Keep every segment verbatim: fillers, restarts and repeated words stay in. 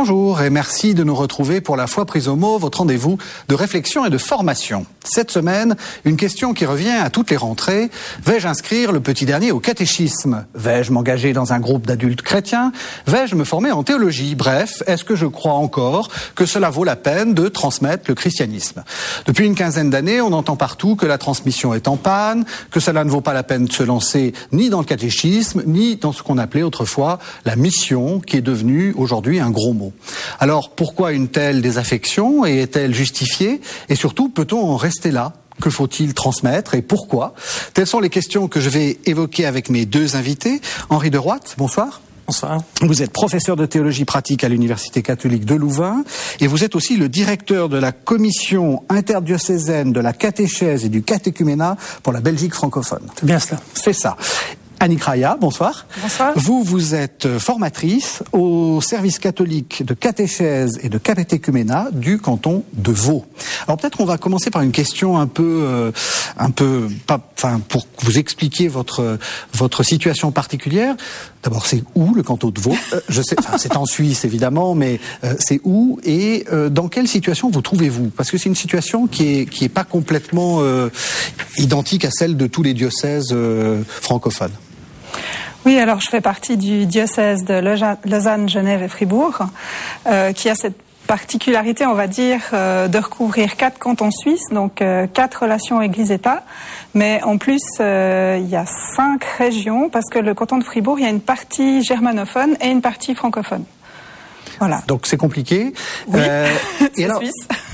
Bonjour et merci de nous retrouver pour La foi prise au mot, votre rendez-vous de réflexion et de formation. Cette semaine, une question qui revient à toutes les rentrées. Vais-je inscrire le petit dernier au catéchisme? Vais-je m'engager dans un groupe d'adultes chrétiens? Vais-je me former en théologie? Bref, est-ce que je crois encore que cela vaut la peine de transmettre le christianisme? Depuis une quinzaine d'années, on entend partout que la transmission est en panne, que cela ne vaut pas la peine de se lancer ni dans le catéchisme, ni dans ce qu'on appelait autrefois la mission, qui est devenue aujourd'hui un gros mot. Alors, pourquoi une telle désaffection et est-elle justifiée? Et surtout, peut-on en rester là? Que faut-il transmettre et pourquoi? Telles sont les questions que je vais évoquer avec mes deux invités. Henri de Rooidt, bonsoir. Bonsoir. Vous êtes professeur de théologie pratique à l'Université catholique de Louvain et vous êtes aussi le directeur de la commission interdiocésaine de la catéchèse et du catéchuménat pour la Belgique francophone. C'est bien cela. C'est ça. Annick Raya, bonsoir. Bonsoir. Vous, vous êtes formatrice au service catholique de catéchèse et de catéchuménat du canton de Vaud. Alors peut-être qu'on va commencer par une question un peu, euh, un peu, pas, enfin, pour vous expliquer votre votre situation particulière. D'abord, c'est où le canton de Vaud? euh, Je sais, enfin, c'est en Suisse évidemment, mais euh, c'est où et euh, dans quelle situation vous trouvez-vous? Parce que c'est une situation qui est qui est pas complètement euh, identique à celle de tous les diocèses euh, francophones. Oui, alors je fais partie du diocèse de Lausanne, Genève et Fribourg, euh, qui a cette particularité, on va dire, euh, de recouvrir quatre cantons suisses, donc euh, quatre relations Église-État, mais en plus euh, il y a cinq régions, parce que le canton de Fribourg, il y a une partie germanophone et une partie francophone. Voilà. Donc c'est compliqué. Oui, euh, c'est et alors,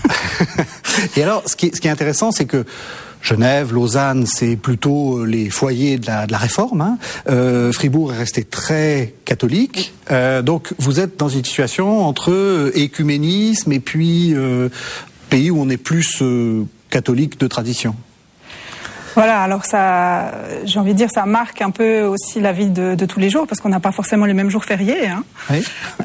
suisse. Et alors, ce qui est, ce qui est intéressant, c'est que Genève, Lausanne, c'est plutôt les foyers de la, de la réforme. Hein. Euh, Fribourg est resté très catholique. Euh, donc, vous êtes dans une situation entre écuménisme et puis euh, pays où on est plus euh, catholique de tradition. Voilà, alors ça, j'ai envie de dire, ça marque un peu aussi la vie de, de tous les jours, parce qu'on n'a pas forcément les mêmes jours fériés. Hein. Oui.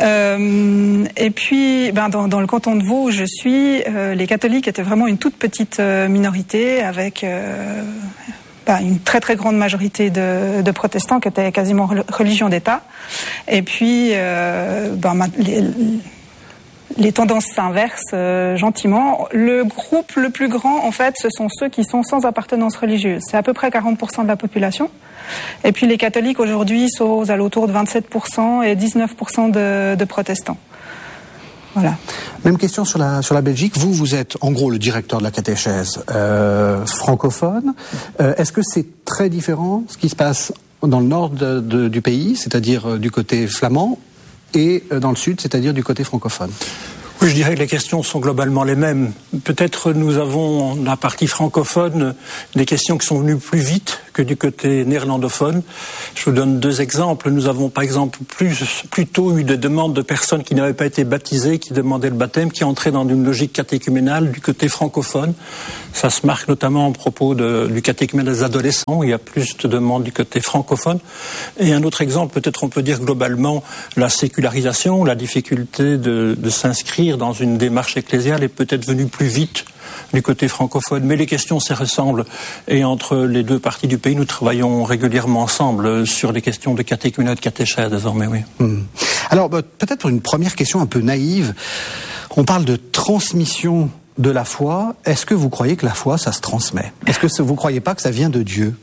Euh, et puis, ben, dans, dans le canton de Vaud où je suis, euh, les catholiques étaient vraiment une toute petite euh, minorité, avec euh, ben, une très très grande majorité de, de protestants qui étaient quasiment religion d'État. Et puis, euh, ben, les, les tendances s'inversent euh, gentiment. Le groupe le plus grand, en fait, ce sont ceux qui sont sans appartenance religieuse. C'est à peu près quarante pour cent de la population. Et puis les catholiques, aujourd'hui, sont aux alentours de vingt-sept pour cent et dix-neuf pour cent de, de protestants. Voilà. Même question sur la, sur la Belgique. Vous, vous êtes en gros le directeur de la catéchèse euh, francophone. Euh, est-ce que c'est très différent ce qui se passe dans le nord de, de, du pays, c'est-à-dire euh, du côté flamand, et dans le sud, c'est-à-dire du côté francophone? Oui, je dirais que les questions sont globalement les mêmes. Peut-être nous avons, dans la partie francophone, des questions qui sont venues plus vite que du côté néerlandophone. Je vous donne deux exemples. Nous avons par exemple plus, plutôt eu des demandes de personnes qui n'avaient pas été baptisées, qui demandaient le baptême, qui entraient dans une logique catéchuménale du côté francophone. Ça se marque notamment à propos de, du catéchuménat des adolescents, où il y a plus de demandes du côté francophone. Et un autre exemple, peut-être on peut dire globalement, la sécularisation, la difficulté de, de s'inscrire dans une démarche ecclésiale est peut-être venue plus vite du côté francophone. Mais les questions se ressemblent. Et entre les deux parties du pays, nous travaillons régulièrement ensemble sur les questions de catéchuménat et de catéchèse désormais, oui. Hum. Alors, bah, peut-être pour une première question un peu naïve, on parle de transmission de la foi. Est-ce que vous croyez que la foi, ça se transmet? Est-ce que vous ne croyez pas que ça vient de Dieu?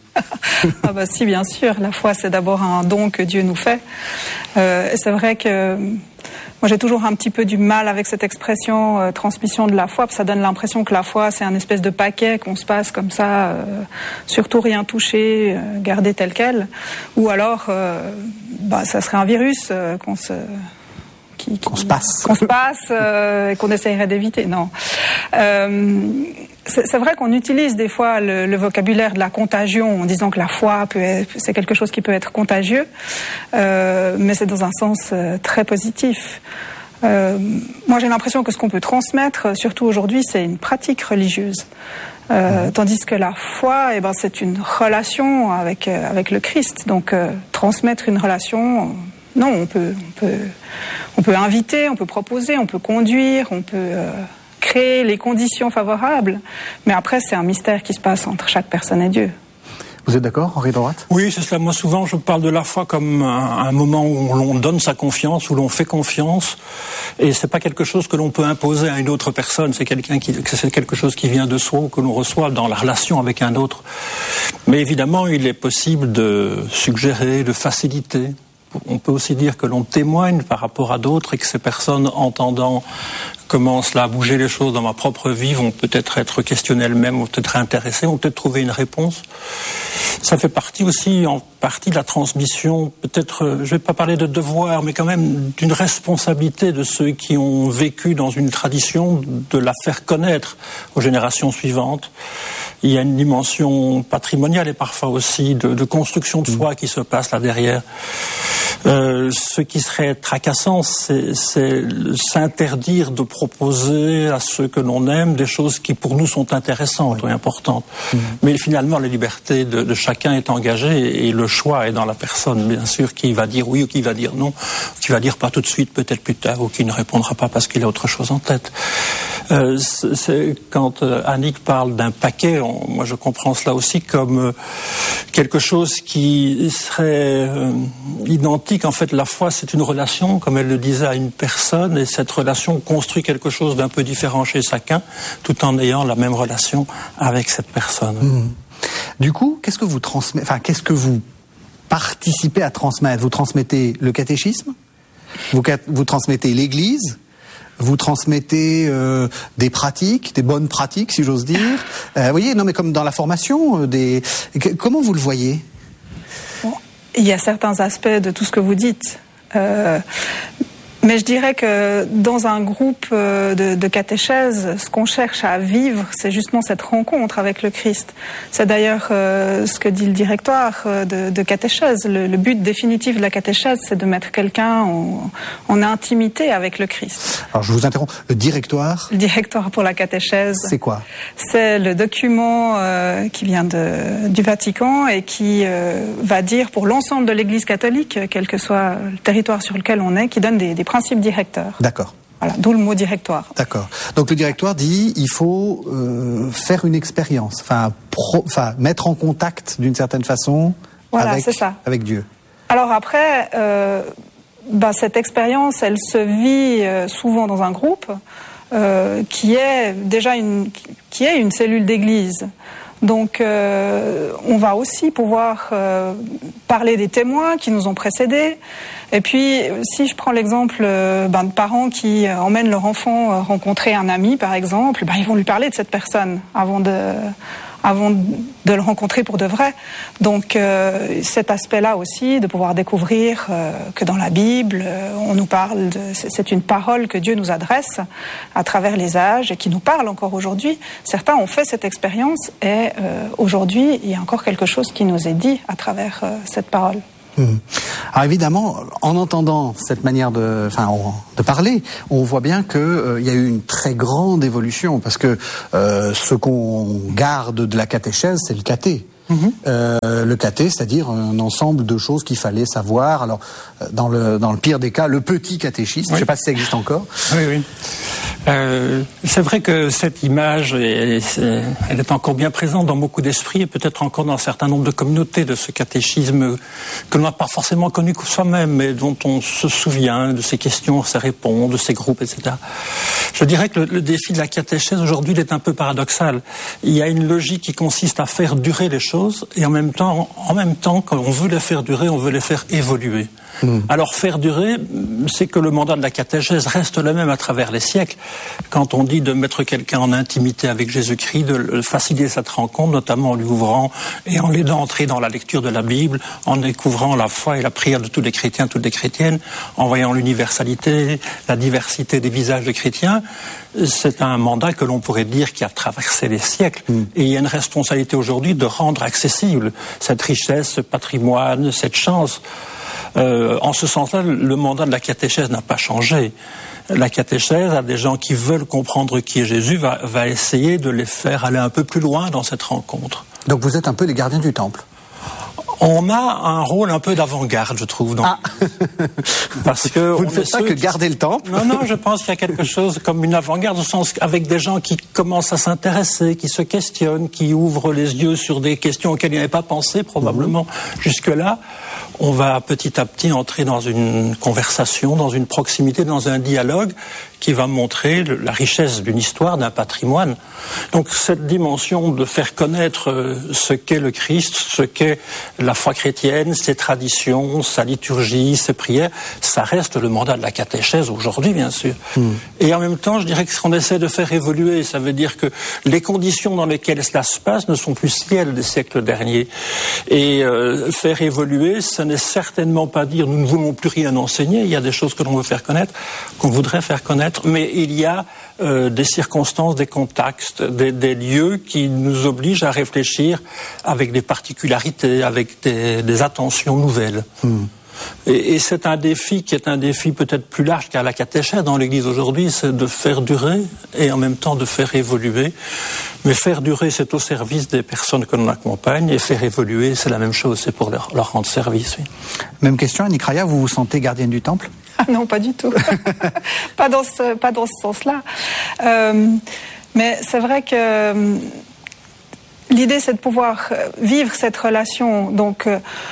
Ah bah si, bien sûr. La foi, c'est d'abord un don que Dieu nous fait. Euh, c'est vrai que moi, j'ai toujours un petit peu du mal avec cette expression euh, transmission de la foi, parce que ça donne l'impression que la foi, c'est un espèce de paquet qu'on se passe comme ça, euh, surtout rien toucher, euh, garder tel quel. Ou alors, euh, bah, ça serait un virus euh, qu'on se... Qui, qui, qu'on se passe, qu'on se passe euh, et qu'on essayerait d'éviter. Non, euh, c'est, c'est vrai qu'on utilise des fois le, le vocabulaire de la contagion en disant que la foi peut être, c'est quelque chose qui peut être contagieux, euh, mais c'est dans un sens euh, très positif. Euh, moi, j'ai l'impression que ce qu'on peut transmettre, surtout aujourd'hui, c'est une pratique religieuse. Euh, mmh. Tandis que la foi, eh ben, c'est une relation avec euh, avec le Christ. Donc, euh, transmettre une relation. Non, on peut, on peut, on peut inviter, on peut proposer, on peut conduire, on peut euh, créer les conditions favorables. Mais après, c'est un mystère qui se passe entre chaque personne et Dieu. Vous êtes d'accord, Henri Droite ? Oui, c'est cela. Moi, souvent, je parle de la foi comme un, un moment où l'on donne sa confiance, où l'on fait confiance, et c'est pas quelque chose que l'on peut imposer à une autre personne. C'est quelqu'un qui, c'est quelque chose qui vient de soi ou que l'on reçoit dans la relation avec un autre. Mais évidemment, il est possible de suggérer, de faciliter. On peut aussi dire que l'on témoigne par rapport à d'autres et que ces personnes, entendant comment cela a bougé les choses dans ma propre vie, vont peut-être être questionnées elles-mêmes, vont peut-être intéressées, vont peut-être trouver une réponse. Ça fait partie aussi, en partie, de la transmission, peut-être, je ne vais pas parler de devoir, mais quand même d'une responsabilité de ceux qui ont vécu dans une tradition, de la faire connaître aux générations suivantes. Il y a une dimension patrimoniale et parfois aussi de, de construction de foi qui se passe là derrière. Euh, ce qui serait tracassant, c'est, c'est s'interdire de proposer à ceux que l'on aime des choses qui pour nous sont intéressantes oui. ou importantes. Mmh. Mais finalement, la liberté de, de chacun est engagée et le choix est dans la personne, bien sûr, qui va dire oui ou qui va dire non, qui va dire pas tout de suite, peut-être plus tard, ou qui ne répondra pas parce qu'il a autre chose en tête. Euh, c'est, c'est, quand euh, Annick parle d'un paquet, on, moi je comprends cela aussi comme euh, quelque chose qui serait euh, identique. En fait, la foi, c'est une relation, comme elle le disait, à une personne, et cette relation construit quelque chose d'un peu différent chez chacun, tout en ayant la même relation avec cette personne. Mmh. Du coup, qu'est-ce que vous transmettez, enfin, qu'est-ce que vous participez à transmettre ? Vous transmettez le catéchisme ? Vous, vous transmettez l'Église ? Vous transmettez euh, des pratiques, des bonnes pratiques, si j'ose dire. Euh, vous voyez, non, mais comme dans la formation, euh, des. Comment vous le voyez ? Bon, il y a certains aspects de tout ce que vous dites. Euh, mais je dirais que dans un groupe de, de catéchèse, ce qu'on cherche à vivre, c'est justement cette rencontre avec le Christ. C'est d'ailleurs euh, ce que dit le directoire de, de catéchèse. Le, le but définitif de la catéchèse, c'est de mettre quelqu'un en, en intimité avec le Christ. Alors je vous interromps. Le directoire ? Le directoire pour la catéchèse. C'est quoi ? C'est le document euh, qui vient de, du Vatican et qui euh, va dire pour l'ensemble de l'Église catholique, quel que soit le territoire sur lequel on est, qui donne des, des principes directeurs. D'accord. Voilà, d'où le mot directoire. D'accord. Donc le directoire dit il faut euh, faire une expérience, enfin, pro, enfin mettre en contact d'une certaine façon voilà, avec, c'est ça. avec Dieu. Alors après, euh, bah, cette expérience, elle se vit euh, souvent dans un groupe euh, qui est déjà une, qui est une cellule d'église. Donc euh, on va aussi pouvoir euh, parler des témoins qui nous ont précédés. Et puis si je prends l'exemple euh, ben, de parents qui euh, emmènent leur enfant euh, rencontrer un ami par exemple, ben, ils vont lui parler de cette personne avant de, avant de le rencontrer pour de vrai. Donc euh, cet aspect-là aussi, de pouvoir découvrir euh, que dans la Bible, euh, on nous parle, de, c'est une parole que Dieu nous adresse à travers les âges et qui nous parle encore aujourd'hui. Certains ont fait cette expérience et euh, aujourd'hui, il y a encore quelque chose qui nous est dit à travers euh, cette parole. Mmh. Alors évidemment, en entendant cette manière de, enfin, de parler, on voit bien qu'il euh, y a eu une très grande évolution, parce que euh, ce qu'on garde de la catéchèse, c'est le caté. Mmh. Euh, le caté, c'est-à-dire un ensemble de choses qu'il fallait savoir. Alors, dans le, dans le pire des cas, le petit catéchisme, oui. Je ne sais pas si ça existe encore. Oui, oui. Euh, c'est vrai que cette image, est, est, elle est encore bien présente dans beaucoup d'esprits et peut-être encore dans un certain nombre de communautés de ce catéchisme que l'on n'a pas forcément connu que soi-même, mais dont on se souvient de ses questions, ses réponses, de ses groupes, et cetera. Je dirais que le, le défi de la catéchèse aujourd'hui, il est un peu paradoxal. Il y a une logique qui consiste à faire durer les choses et en même temps, en même temps, quand on veut les faire durer, on veut les faire évoluer. Mmh. Alors faire durer, c'est que le mandat de la catéchèse reste le même à travers les siècles. Quand on dit de mettre quelqu'un en intimité avec Jésus-Christ, de faciliter cette rencontre, notamment en lui ouvrant et en l'aidant à entrer dans la lecture de la Bible, en découvrant la foi et la prière de tous les chrétiens, toutes les chrétiennes, en voyant l'universalité, la diversité des visages des chrétiens, c'est un mandat que l'on pourrait dire qui a traversé les siècles. Mmh. Et il y a une responsabilité aujourd'hui de rendre accessible cette richesse, ce patrimoine, cette chance. Euh, en ce sens-là, le mandat de la catéchèse n'a pas changé. La catéchèse, à des gens qui veulent comprendre qui est Jésus, va, va essayer de les faire aller un peu plus loin dans cette rencontre. Donc vous êtes un peu les gardiens du temple. On a un rôle un peu d'avant-garde, je trouve. Donc, ah. Parce que vous ne faites pas que garder le temple. Non, non, je pense qu'il y a quelque chose comme une avant-garde, au sens avec des gens qui commencent à s'intéresser, qui se questionnent, qui ouvrent les yeux sur des questions auxquelles ils n'avaient pas pensé probablement mmh. jusque-là. On va petit à petit entrer dans une conversation, dans une proximité, dans un dialogue qui va montrer la richesse d'une histoire, d'un patrimoine. Donc cette dimension de faire connaître ce qu'est le Christ, ce qu'est la foi chrétienne, ses traditions, sa liturgie, ses prières, ça reste le mandat de la catéchèse aujourd'hui, bien sûr. Mmh. Et en même temps, je dirais que ce qu'on essaie de faire évoluer, ça veut dire que les conditions dans lesquelles cela se passe ne sont plus celles des siècles derniers. Et euh, faire évoluer, ça n'est certainement pas dire nous ne voulons plus rien enseigner. Il y a des choses que l'on veut faire connaître, qu'on voudrait faire connaître, mais il y a euh, des circonstances, des contextes, des, des lieux qui nous obligent à réfléchir avec des particularités, avec des, des attentions nouvelles. Mmh. Et, et c'est un défi qui est un défi peut-être plus large qu'à la catéchèse dans l'Église aujourd'hui, c'est de faire durer et en même temps de faire évoluer. Mais faire durer, c'est au service des personnes que l'on accompagne, et faire évoluer, c'est la même chose, c'est pour leur, leur rendre service. Oui. Même question, Annick Raya, vous vous sentez gardienne du temple ? Ah non, pas du tout. pas dans ce, pas dans ce sens-là. Euh, mais c'est vrai que euh, l'idée, c'est de pouvoir vivre cette relation. Donc,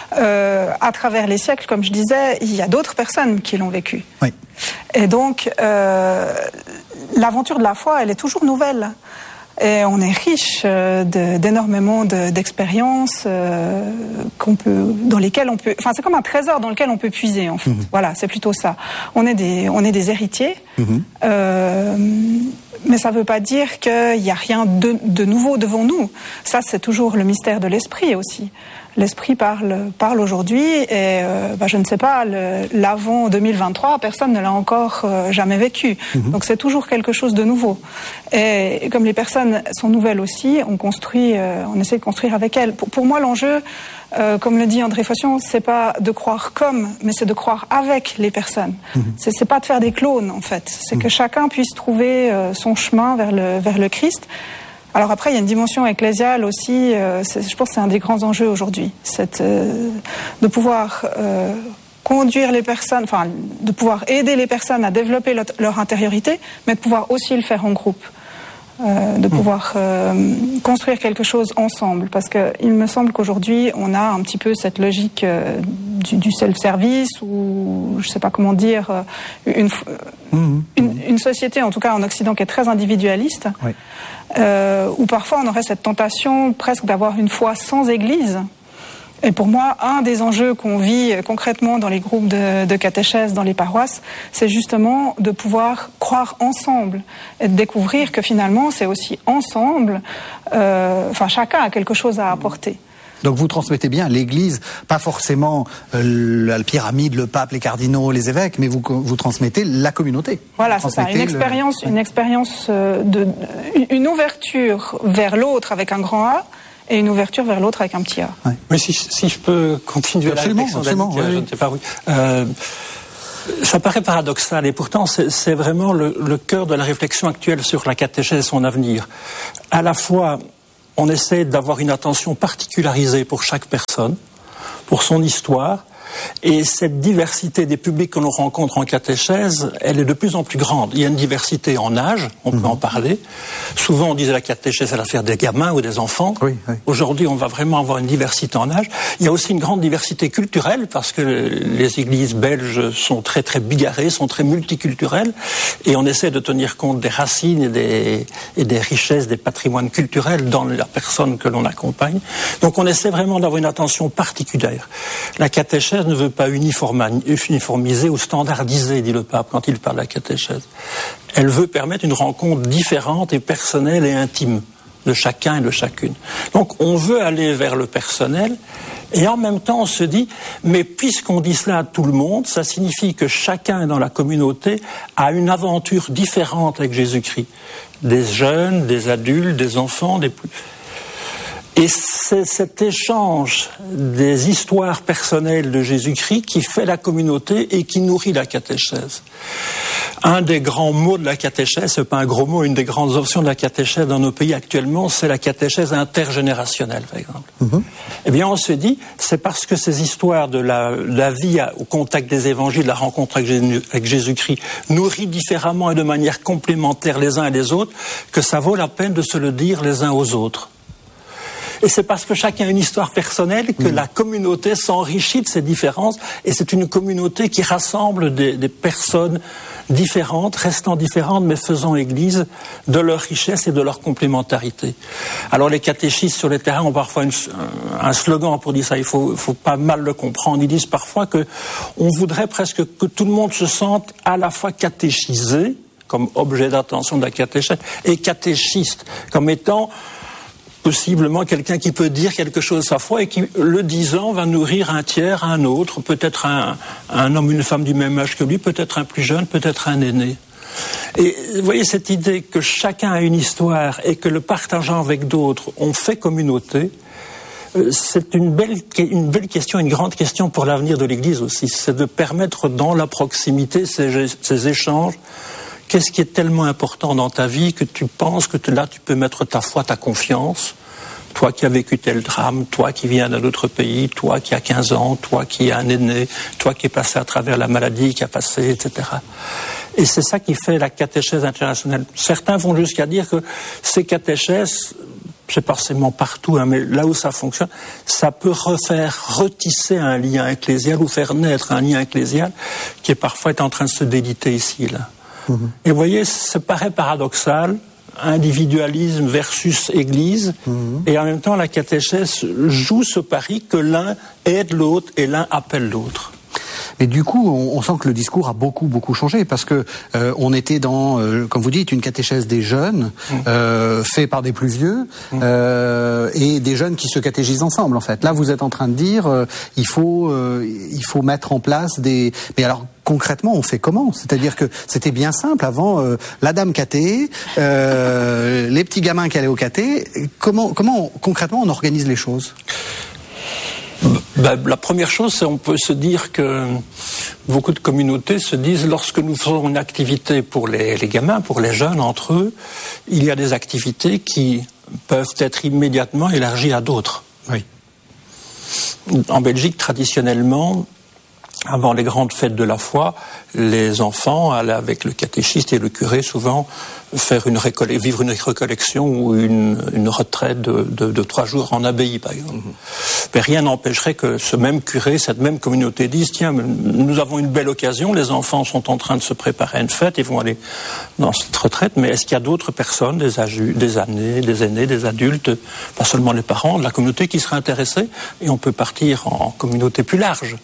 euh, à travers les siècles, comme je disais, il y a d'autres personnes qui l'ont vécu. Oui. Et donc, euh, l'aventure de la foi, elle est toujours nouvelle. Et on est riche de, d'énormément de, d'expériences euh, qu'on peut, dans lesquelles on peut. Enfin, c'est comme un trésor dans lequel on peut puiser. En fait, mmh. voilà, c'est plutôt ça. On est des, on est des héritiers, mmh. euh, mais ça ne veut pas dire qu'il n'y a rien de, de nouveau devant nous. Ça, c'est toujours le mystère de l'esprit aussi. L'esprit parle, parle aujourd'hui, et euh, bah, je ne sais pas, le, l'avant deux mille vingt-trois, personne ne l'a encore euh, jamais vécu. Mmh. Donc c'est toujours quelque chose de nouveau. Et, et comme les personnes sont nouvelles aussi, on construit, euh, on essaie de construire avec elles. Pour, pour moi, l'enjeu, euh, comme le dit André Faution, c'est pas de croire comme, mais c'est de croire avec les personnes. Mmh. C'est, c'est pas de faire des clones, en fait. C'est mmh. que chacun puisse trouver euh, son chemin vers le, vers le Christ. Alors après, il y a une dimension ecclésiale aussi, euh, je pense que c'est un des grands enjeux aujourd'hui, c'est euh, de pouvoir euh, conduire les personnes, enfin de pouvoir aider les personnes à développer leur, leur intériorité, mais de pouvoir aussi le faire en groupe, euh, de pouvoir euh, construire quelque chose ensemble, parce qu'il me semble qu'aujourd'hui, on a un petit peu cette logique euh, du, du self-service, ou je ne sais pas comment dire, euh, une, mmh. une, une société, en tout cas en Occident, qui est très individualiste. Oui. Euh, où parfois on aurait cette tentation presque d'avoir une foi sans église. Et pour moi, un des enjeux qu'on vit concrètement dans les groupes de, de catéchèse, dans les paroisses, c'est justement de pouvoir croire ensemble et de découvrir que finalement c'est aussi ensemble, euh, enfin chacun a quelque chose à apporter. Donc vous transmettez bien l'Église, pas forcément euh, la pyramide, le pape, les cardinaux, les évêques, mais vous, vous transmettez la communauté. Voilà, c'est ça, une expérience, le... une expérience de, une ouverture vers l'autre avec un grand A et une ouverture vers l'autre avec un petit A. Ouais. Mais si, si je peux continuer absolument, la réflexion absolument, oui. je ne sais pas, oui. Euh, ça paraît paradoxal et pourtant c'est, c'est vraiment le, le cœur de la réflexion actuelle sur la catéchèse et son avenir. À la fois, on essaie d'avoir une attention particularisée pour chaque personne, pour son histoire, et cette diversité des publics que l'on rencontre en catéchèse, elle est de plus en plus grande. Il y a une diversité en âge, on mmh. peut en parler. Souvent on disait la catéchèse c'est l'affaire des gamins ou des enfants. Oui, oui. Aujourd'hui on va vraiment avoir une diversité en âge. Il y a aussi une grande diversité culturelle parce que les églises belges sont très très bigarrées, sont très multiculturelles et on essaie de tenir compte des racines et des, et des richesses des patrimoines culturels dans la personne que l'on accompagne. Donc on essaie vraiment d'avoir une attention particulière. La catéchèse ne veut pas uniformiser ou standardiser, dit le pape quand il parle de la catéchèse. Elle veut permettre une rencontre différente et personnelle et intime de chacun et de chacune. Donc on veut aller vers le personnel et en même temps on se dit, mais puisqu'on dit cela à tout le monde, ça signifie que chacun dans la communauté a une aventure différente avec Jésus-Christ. Des jeunes, des adultes, des enfants, des plus... Et c'est cet échange des histoires personnelles de Jésus-Christ qui fait la communauté et qui nourrit la catéchèse. Un des grands mots de la catéchèse, c'est pas un gros mot, une des grandes options de la catéchèse dans nos pays actuellement, c'est la catéchèse intergénérationnelle, par exemple. Mmh. Eh bien, on se dit, c'est parce que ces histoires de la, la vie au contact des évangiles, la rencontre avec, Jésus, avec Jésus-Christ, nourrit différemment et de manière complémentaire les uns et les autres, que ça vaut la peine de se le dire les uns aux autres. Et c'est parce que chacun a une histoire personnelle que mmh. la communauté s'enrichit de ces différences, et c'est une communauté qui rassemble des, des personnes différentes, restant différentes, mais faisant église de leur richesse et de leur complémentarité. Alors les catéchistes sur les terrains ont parfois une, un slogan pour dire ça, il faut, faut pas mal le comprendre. Ils disent parfois que on voudrait presque que tout le monde se sente à la fois catéchisé, comme objet d'attention de la catéchèse, et catéchiste, comme étant possiblement quelqu'un qui peut dire quelque chose de sa foi et qui, le disant, va nourrir un tiers, un autre, peut-être un, un homme, une femme du même âge que lui, peut-être un plus jeune, peut-être un aîné. Et vous voyez cette idée que chacun a une histoire et que le partageant avec d'autres, on fait communauté, c'est une belle, une belle question, une grande question pour l'avenir de l'Église aussi. C'est de permettre dans la proximité ces, ces échanges. Qu'est-ce qui est tellement important dans ta vie que tu penses que là tu peux mettre ta foi, ta confiance, toi qui as vécu tel drame, toi qui viens d'un autre pays, toi qui as quinze ans, toi qui es un aîné, toi qui es passé à travers la maladie, qui a passé, et cetera. Et c'est ça qui fait la catéchèse internationale. Certains vont jusqu'à dire que ces catéchèses, c'est pas forcément partout, hein, mais là où ça fonctionne, ça peut refaire retisser un lien ecclésial ou faire naître un lien ecclésial qui est parfois est en train de se déliter ici et là. Mmh. Et vous voyez, ça paraît paradoxal, individualisme versus Église, mmh. et en même temps la catéchèse joue ce pari que l'un aide l'autre et l'un appelle l'autre. Mais du coup, on, on sent que le discours a beaucoup, beaucoup changé, parce que euh, on était dans, euh, comme vous dites, une catéchèse des jeunes, mmh. euh, fait par des plus vieux, mmh. euh, et des jeunes qui se catéchisent ensemble, en fait. Là, vous êtes en train de dire, euh, il faut, euh, il faut mettre en place des. Mais alors, concrètement, on fait comment ? C'est-à-dire que c'était bien simple avant, euh, la dame cathée, euh, les petits gamins qui allaient au caté. Comment, comment concrètement on organise les choses ? Ben, la première chose, c'est on peut se dire que beaucoup de communautés se disent, lorsque nous faisons une activité pour les, les gamins, pour les jeunes entre eux, il y a des activités qui peuvent être immédiatement élargies à d'autres. Oui. En Belgique, traditionnellement, avant les grandes fêtes de la foi, les enfants allaient avec le catéchiste et le curé souvent faire une récolle- vivre une récollection ou une, une retraite de, de, de trois jours en abbaye, par exemple. Mmh. Mais rien n'empêcherait que ce même curé, cette même communauté dise, tiens, nous avons une belle occasion, les enfants sont en train de se préparer à une fête, ils vont aller dans cette retraite, mais est-ce qu'il y a d'autres personnes, des, aju- des aînés, des aînés, des adultes, pas seulement les parents, de la communauté qui seraient intéressés, et on peut partir en communauté plus large.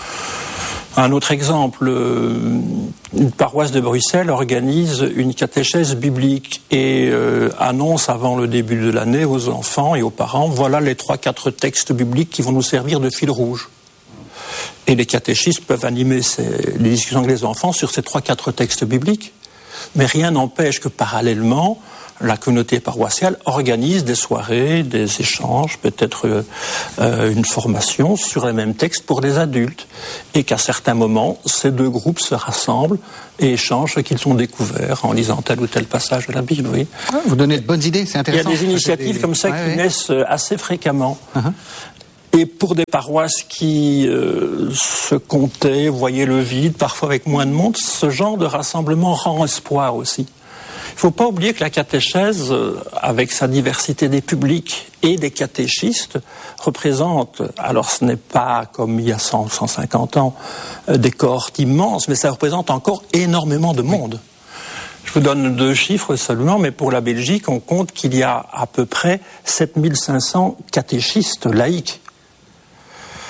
Un autre exemple, une paroisse de Bruxelles organise une catéchèse biblique et euh, annonce avant le début de l'année aux enfants et aux parents, voilà les trois quatre textes bibliques qui vont nous servir de fil rouge. Et les catéchistes peuvent animer ces, les discussions avec les enfants sur ces trois quatre textes bibliques. Mais rien n'empêche que parallèlement, la communauté paroissiale organise des soirées, des échanges, peut-être euh, une formation sur les mêmes textes pour les adultes. Et qu'à certains moments, ces deux groupes se rassemblent et échangent ce qu'ils ont découvert en lisant tel ou tel passage de la Bible. Oui. Ah, vous donnez de bonnes idées, c'est intéressant. Il y a des initiatives des... comme ça ouais, qui ouais. naissent assez fréquemment. Uh-huh. Et pour des paroisses qui euh, se comptaient, voyaient le vide, parfois avec moins de monde, ce genre de rassemblement rend espoir aussi. Il ne faut pas oublier que la catéchèse, avec sa diversité des publics et des catéchistes, représente, alors ce n'est pas comme il y a cent, cent cinquante ans, des cohortes immenses, mais ça représente encore énormément de monde. Je vous donne deux chiffres seulement, mais pour la Belgique, on compte qu'il y a à peu près sept mille cinq cents catéchistes laïcs.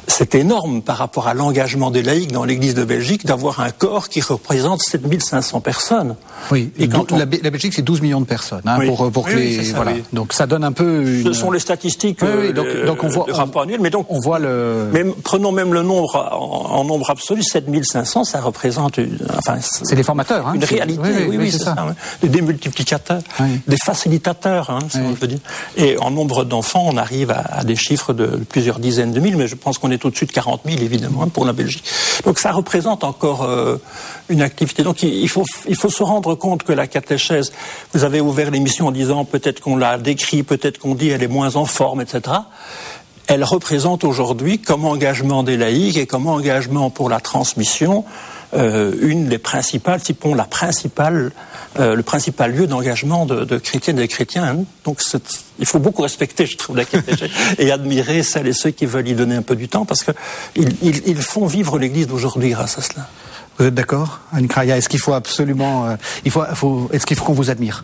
c'est énorme par rapport à l'engagement des laïcs dans l'Église de Belgique d'avoir un corps qui représente sept mille cinq cents personnes. Oui, et quand la, la Belgique, c'est douze millions de personnes. Hein, oui. Pour, pour oui, que oui, les, ça, voilà. Oui. Donc ça donne un peu une... Ce sont les statistiques oui, oui, donc, le, donc on voit, le rapport on, annuel. Mais donc, on voit le... Même, prenons même le nombre, en, en nombre absolu, sept mille cinq cents, ça représente... Une, enfin, c'est les formateurs. Hein, une réalité, oui, oui, oui, oui c'est ça. ça oui. Des démultiplicateurs, oui. des facilitateurs, hein, si oui. on veut dire. Et en nombre d'enfants, on arrive à, à des chiffres de plusieurs dizaines de mille, mais je pense qu'on est au-dessus de quarante mille, évidemment, pour la Belgique. Donc ça représente encore euh, une activité. Donc il faut, il faut se rendre compte que la catéchèse, vous avez ouvert l'émission en disant peut-être qu'on l'a décrit, peut-être qu'on dit elle est moins en forme, et cetera. Elle représente aujourd'hui, comme engagement des laïcs et comme engagement pour la transmission, euh, une des principales, sinon la principale, euh, le principal lieu d'engagement de, de chrétiennes et de chrétiens. Hein. Donc c'est, il faut beaucoup respecter, je trouve, la catéchèse et admirer celles et ceux qui veulent y donner un peu du temps, parce que ils, ils, ils font vivre l'Église d'aujourd'hui grâce à cela. Vous êtes d'accord, Annick Raya? Est-ce qu'il faut absolument, euh, il faut, faut, est-ce qu'il faut qu'on vous admire?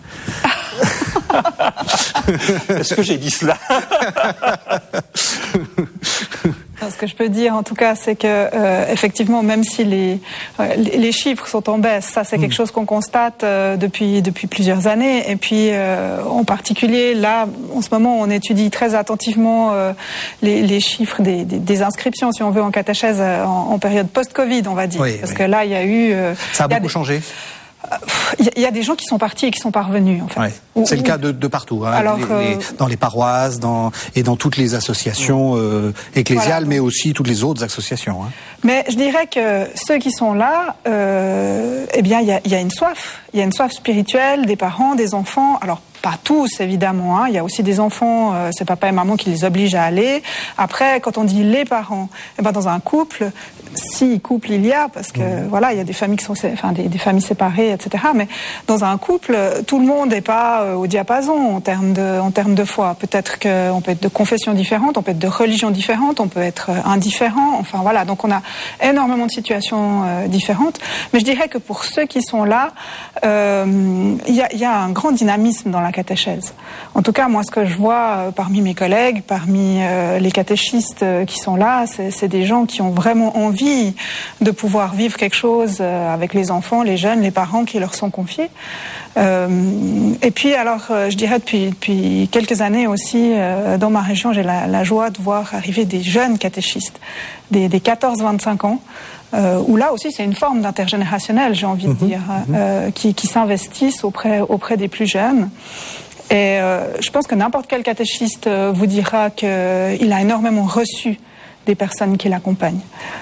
Est-ce que j'ai dit cela? Ce que je peux dire, en tout cas, c'est que euh, effectivement, même si les euh, les chiffres sont en baisse, ça c'est quelque chose qu'on constate euh, depuis depuis plusieurs années. Et puis, euh, en particulier, là, en ce moment, on étudie très attentivement euh, les, les chiffres des, des, des inscriptions, si on veut, en catéchèse en, en période post-Covid, on va dire, oui, parce oui. que là, il y a eu euh, ça a beaucoup des... changé. Il y a des gens qui sont partis et qui sont pas revenus, en fait. Ouais. C'est ou, le cas de, de partout, hein. Alors, les, euh... les, dans les paroisses, dans, et dans toutes les associations euh, ecclésiales, voilà. Mais aussi toutes les autres associations. Hein. Mais je dirais que ceux qui sont là, euh, eh bien, il y a, y a une soif. Il y a une soif spirituelle des parents, des enfants. Alors, pas tous, évidemment. Hein. Il y a aussi des enfants, euh, c'est papa et maman qui les obligent à aller. Après, quand on dit les parents, eh ben, dans un couple, si couple il y a, parce que mmh. voilà, il y a des familles qui sont, enfin, des, des familles séparées, et cetera. Mais dans un couple, tout le monde n'est pas euh, au diapason en termes de, en termes de foi. Peut-être qu'on peut être de confession différente, on peut être de religion différente, on peut être indifférent. Enfin voilà, donc on a énormément de situations euh, différentes. Mais je dirais que pour ceux qui sont là, euh, il y a, y a un grand dynamisme dans la catéchèse. En tout cas, moi, ce que je vois euh, parmi mes collègues, parmi euh, les catéchistes euh, qui sont là, c'est, c'est des gens qui ont vraiment envie de pouvoir vivre quelque chose euh, avec les enfants, les jeunes, les parents qui leur sont confiés. Euh, et puis, alors, euh, je dirais depuis, depuis quelques années aussi, euh, dans ma région, j'ai la, la joie de voir arriver des jeunes catéchistes, des, des quatorze à vingt-cinq ans, euh, où là aussi, c'est une forme d'intergénérationnel, j'ai envie de dire, mmh, euh, mmh. qui, qui s'investissent auprès, auprès des plus jeunes. Et euh, je pense que n'importe quel catéchiste vous dira qu'il a énormément reçu des personnes qui l'accompagnent.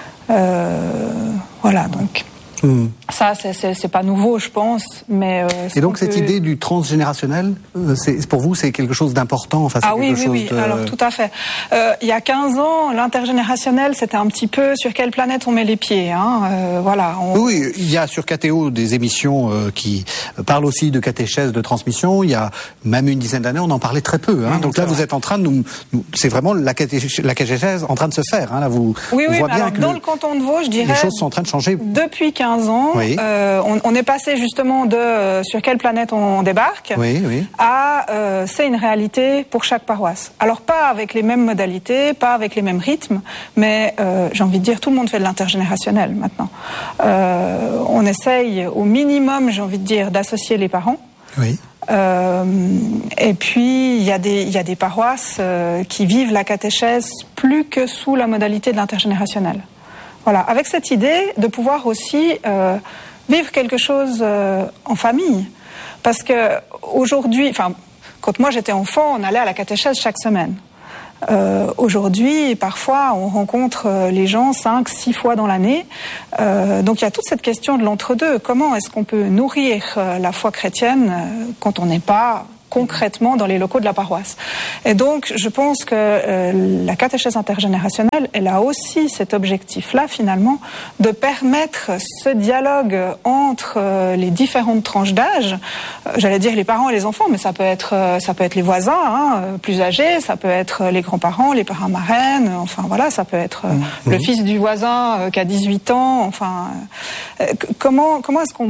Euh, voilà, donc... Mmh. Ça, c'est, c'est, c'est pas nouveau, je pense, mais... Euh, et donc, cette peut... idée du transgénérationnel, euh, c'est, pour vous, c'est quelque chose d'important, enfin, c'est ah, quelque oui, chose oui, oui, de... alors tout à fait. Euh, il y a quinze ans, l'intergénérationnel, c'était un petit peu sur quelle planète on met les pieds, hein, euh, voilà. On... Oui, il y a sur K T O des émissions euh, qui parlent aussi de catéchèse, de transmission. Il y a même une dizaine d'années, on en parlait très peu, hein. Mmh, donc là, vous êtes en train de nous... nous c'est vraiment la catéchèse, la catéchèse en train de se faire, hein, là, vous, oui, on oui, voit bien alors, que dans le, le canton de Vaud, je dirais... les choses sont en train de changer. Depuis quinze ans, oui. euh, on, on est passé justement de euh, sur quelle planète on débarque oui, oui. à euh, c'est une réalité pour chaque paroisse. Alors pas avec les mêmes modalités, pas avec les mêmes rythmes, mais euh, j'ai envie de dire tout le monde fait de l'intergénérationnel maintenant. Euh, on essaye au minimum, j'ai envie de dire, d'associer les parents. Oui. Euh, et puis il y a des il y a des paroisses euh, qui vivent la catéchèse plus que sous la modalité de l'intergénérationnel. Voilà, avec cette idée de pouvoir aussi euh, vivre quelque chose euh, en famille, parce que aujourd'hui, enfin, quand moi j'étais enfant, on allait à la catéchèse chaque semaine. Euh, aujourd'hui, parfois, on rencontre les gens cinq, six fois dans l'année. Euh, donc, il y a toute cette question de l'entre-deux. Comment est-ce qu'on peut nourrir euh, la foi chrétienne euh, quand on n'est pas concrètement dans les locaux de la paroisse. Et donc, je pense que euh, la catéchèse intergénérationnelle, elle a aussi cet objectif-là, finalement, de permettre ce dialogue entre euh, les différentes tranches d'âge. Euh, j'allais dire les parents et les enfants, mais ça peut être, euh, ça peut être les voisins, hein, plus âgés, ça peut être les grands-parents, les parents marraines, enfin voilà, ça peut être euh, mmh. le fils du voisin euh, qui a dix-huit ans, enfin... Euh, comment, comment est-ce qu'on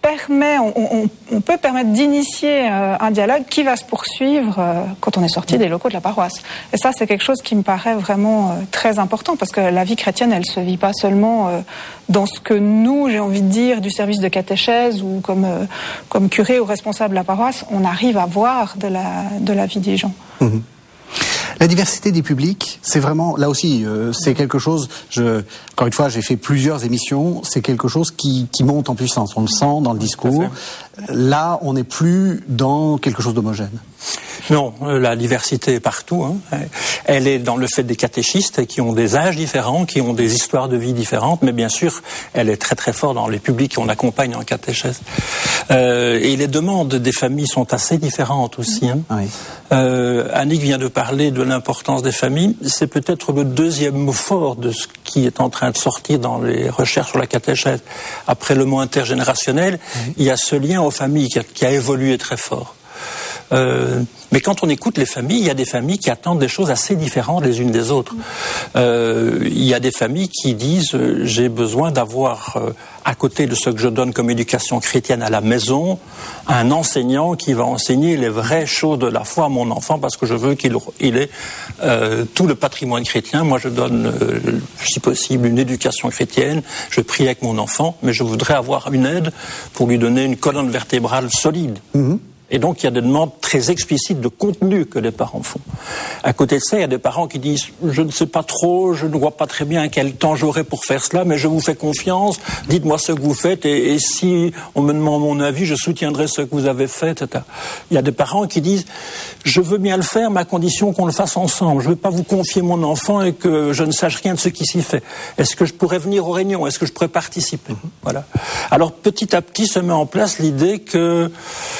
permet, on, on, on peut permettre d'initier euh, un dialogue qui va se poursuivre euh, quand on est sorti des locaux de la paroisse. Et ça, c'est quelque chose qui me paraît vraiment euh, très important, parce que la vie chrétienne, elle se vit pas seulement euh, dans ce que nous, j'ai envie de dire, du service de catéchèse ou comme euh, comme curé ou responsable de la paroisse, on arrive à voir de la de la vie des gens. Mmh. La diversité des publics, c'est vraiment, là aussi, euh, c'est quelque chose, je, encore une fois, j'ai fait plusieurs émissions, c'est quelque chose qui, qui monte en puissance, on le sent dans le discours. Là, on n'est plus dans quelque chose d'homogène. Non, la diversité est partout. Hein. Elle est dans le fait des catéchistes qui ont des âges différents, qui ont des histoires de vie différentes, mais bien sûr, elle est très très forte dans les publics qu'on accompagne en catéchèse. Euh, et les demandes des familles sont assez différentes aussi. Hein. Oui. Euh, Annick vient de parler de l'importance des familles. C'est peut-être le deuxième mot fort de ce qui est en train de sortir dans les recherches sur la catéchèse. Après le mot intergénérationnel, oui. il y a ce lien aux familles qui a, qui a évolué très fort. Euh, mais quand on écoute les familles, il y a des familles qui attendent des choses assez différentes les unes des autres. Euh, il y a des familles qui disent euh, j'ai besoin d'avoir euh, à côté de ce que je donne comme éducation chrétienne à la maison, un enseignant qui va enseigner les vraies choses de la foi à mon enfant parce que je veux qu'il il ait euh, tout le patrimoine chrétien. Moi, je donne, euh, si possible, une éducation chrétienne. Je prie avec mon enfant, mais je voudrais avoir une aide pour lui donner une colonne vertébrale solide. Mmh. Et donc, il y a des demandes très explicites de contenu que les parents font. À côté de ça, il y a des parents qui disent « Je ne sais pas trop, je ne vois pas très bien quel temps j'aurai pour faire cela, mais je vous fais confiance, dites-moi ce que vous faites, et, et si on me demande mon avis, je soutiendrai ce que vous avez fait, et cetera » Il y a des parents qui disent « Je veux bien le faire, mais à condition qu'on le fasse ensemble. Je ne veux pas vous confier mon enfant et que je ne sache rien de ce qui s'y fait. Est-ce que je pourrais venir aux réunions? Est-ce que je pourrais participer ?» Voilà. Alors, petit à petit se met en place l'idée que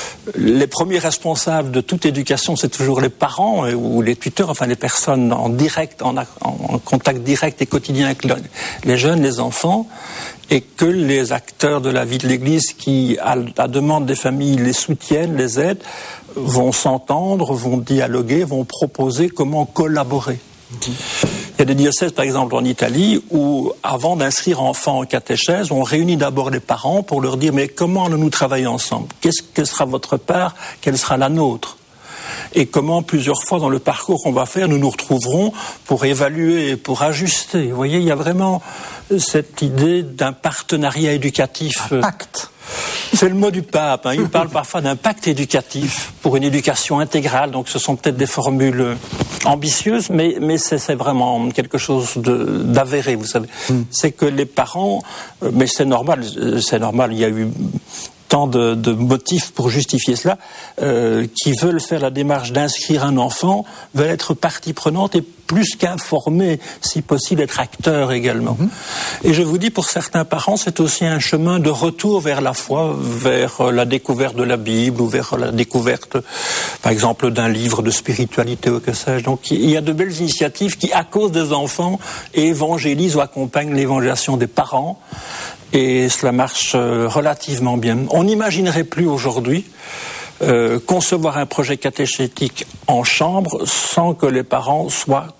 les premiers responsables de toute éducation, c'est toujours les parents ou les tuteurs, enfin les personnes en direct, en, en contact direct et quotidien avec le, les jeunes, les enfants, et que les acteurs de la vie de l'Église qui, à la demande des familles, les soutiennent, les aident, vont s'entendre, vont dialoguer, vont proposer comment collaborer. Il y a des diocèses, par exemple en Italie, où avant d'inscrire enfants en catéchèse, on réunit d'abord les parents pour leur dire « mais comment allons-nous travailler ensemble? Qu'est-ce que sera votre part? Quelle sera la nôtre ?» Et comment plusieurs fois dans le parcours qu'on va faire, nous nous retrouverons pour évaluer, pour ajuster. Vous voyez, il y a vraiment cette idée d'un partenariat éducatif. Un pacte. C'est le mot du pape. Hein. Il parle parfois d'un pacte éducatif pour une éducation intégrale. Donc ce sont peut-être des formules ambitieuses, mais, mais c'est, c'est vraiment quelque chose de, d'avéré, vous savez. Mm. C'est que les parents, mais c'est normal, c'est normal, il y a eu tant de, de motifs pour justifier cela, euh, qui veulent faire la démarche d'inscrire un enfant, veulent être partie prenante et plus qu'informer, si possible, être acteur également. Mmh. Et je vous dis, pour certains parents, c'est aussi un chemin de retour vers la foi, vers la découverte de la Bible ou vers la découverte, par exemple, d'un livre de spiritualité ou que sais-je. Donc, il y a de belles initiatives qui, à cause des enfants, évangélisent ou accompagnent l'évangélisation des parents. Et cela marche relativement bien. On n'imaginerait plus aujourd'hui euh, concevoir un projet catéchétique en chambre sans que les parents soient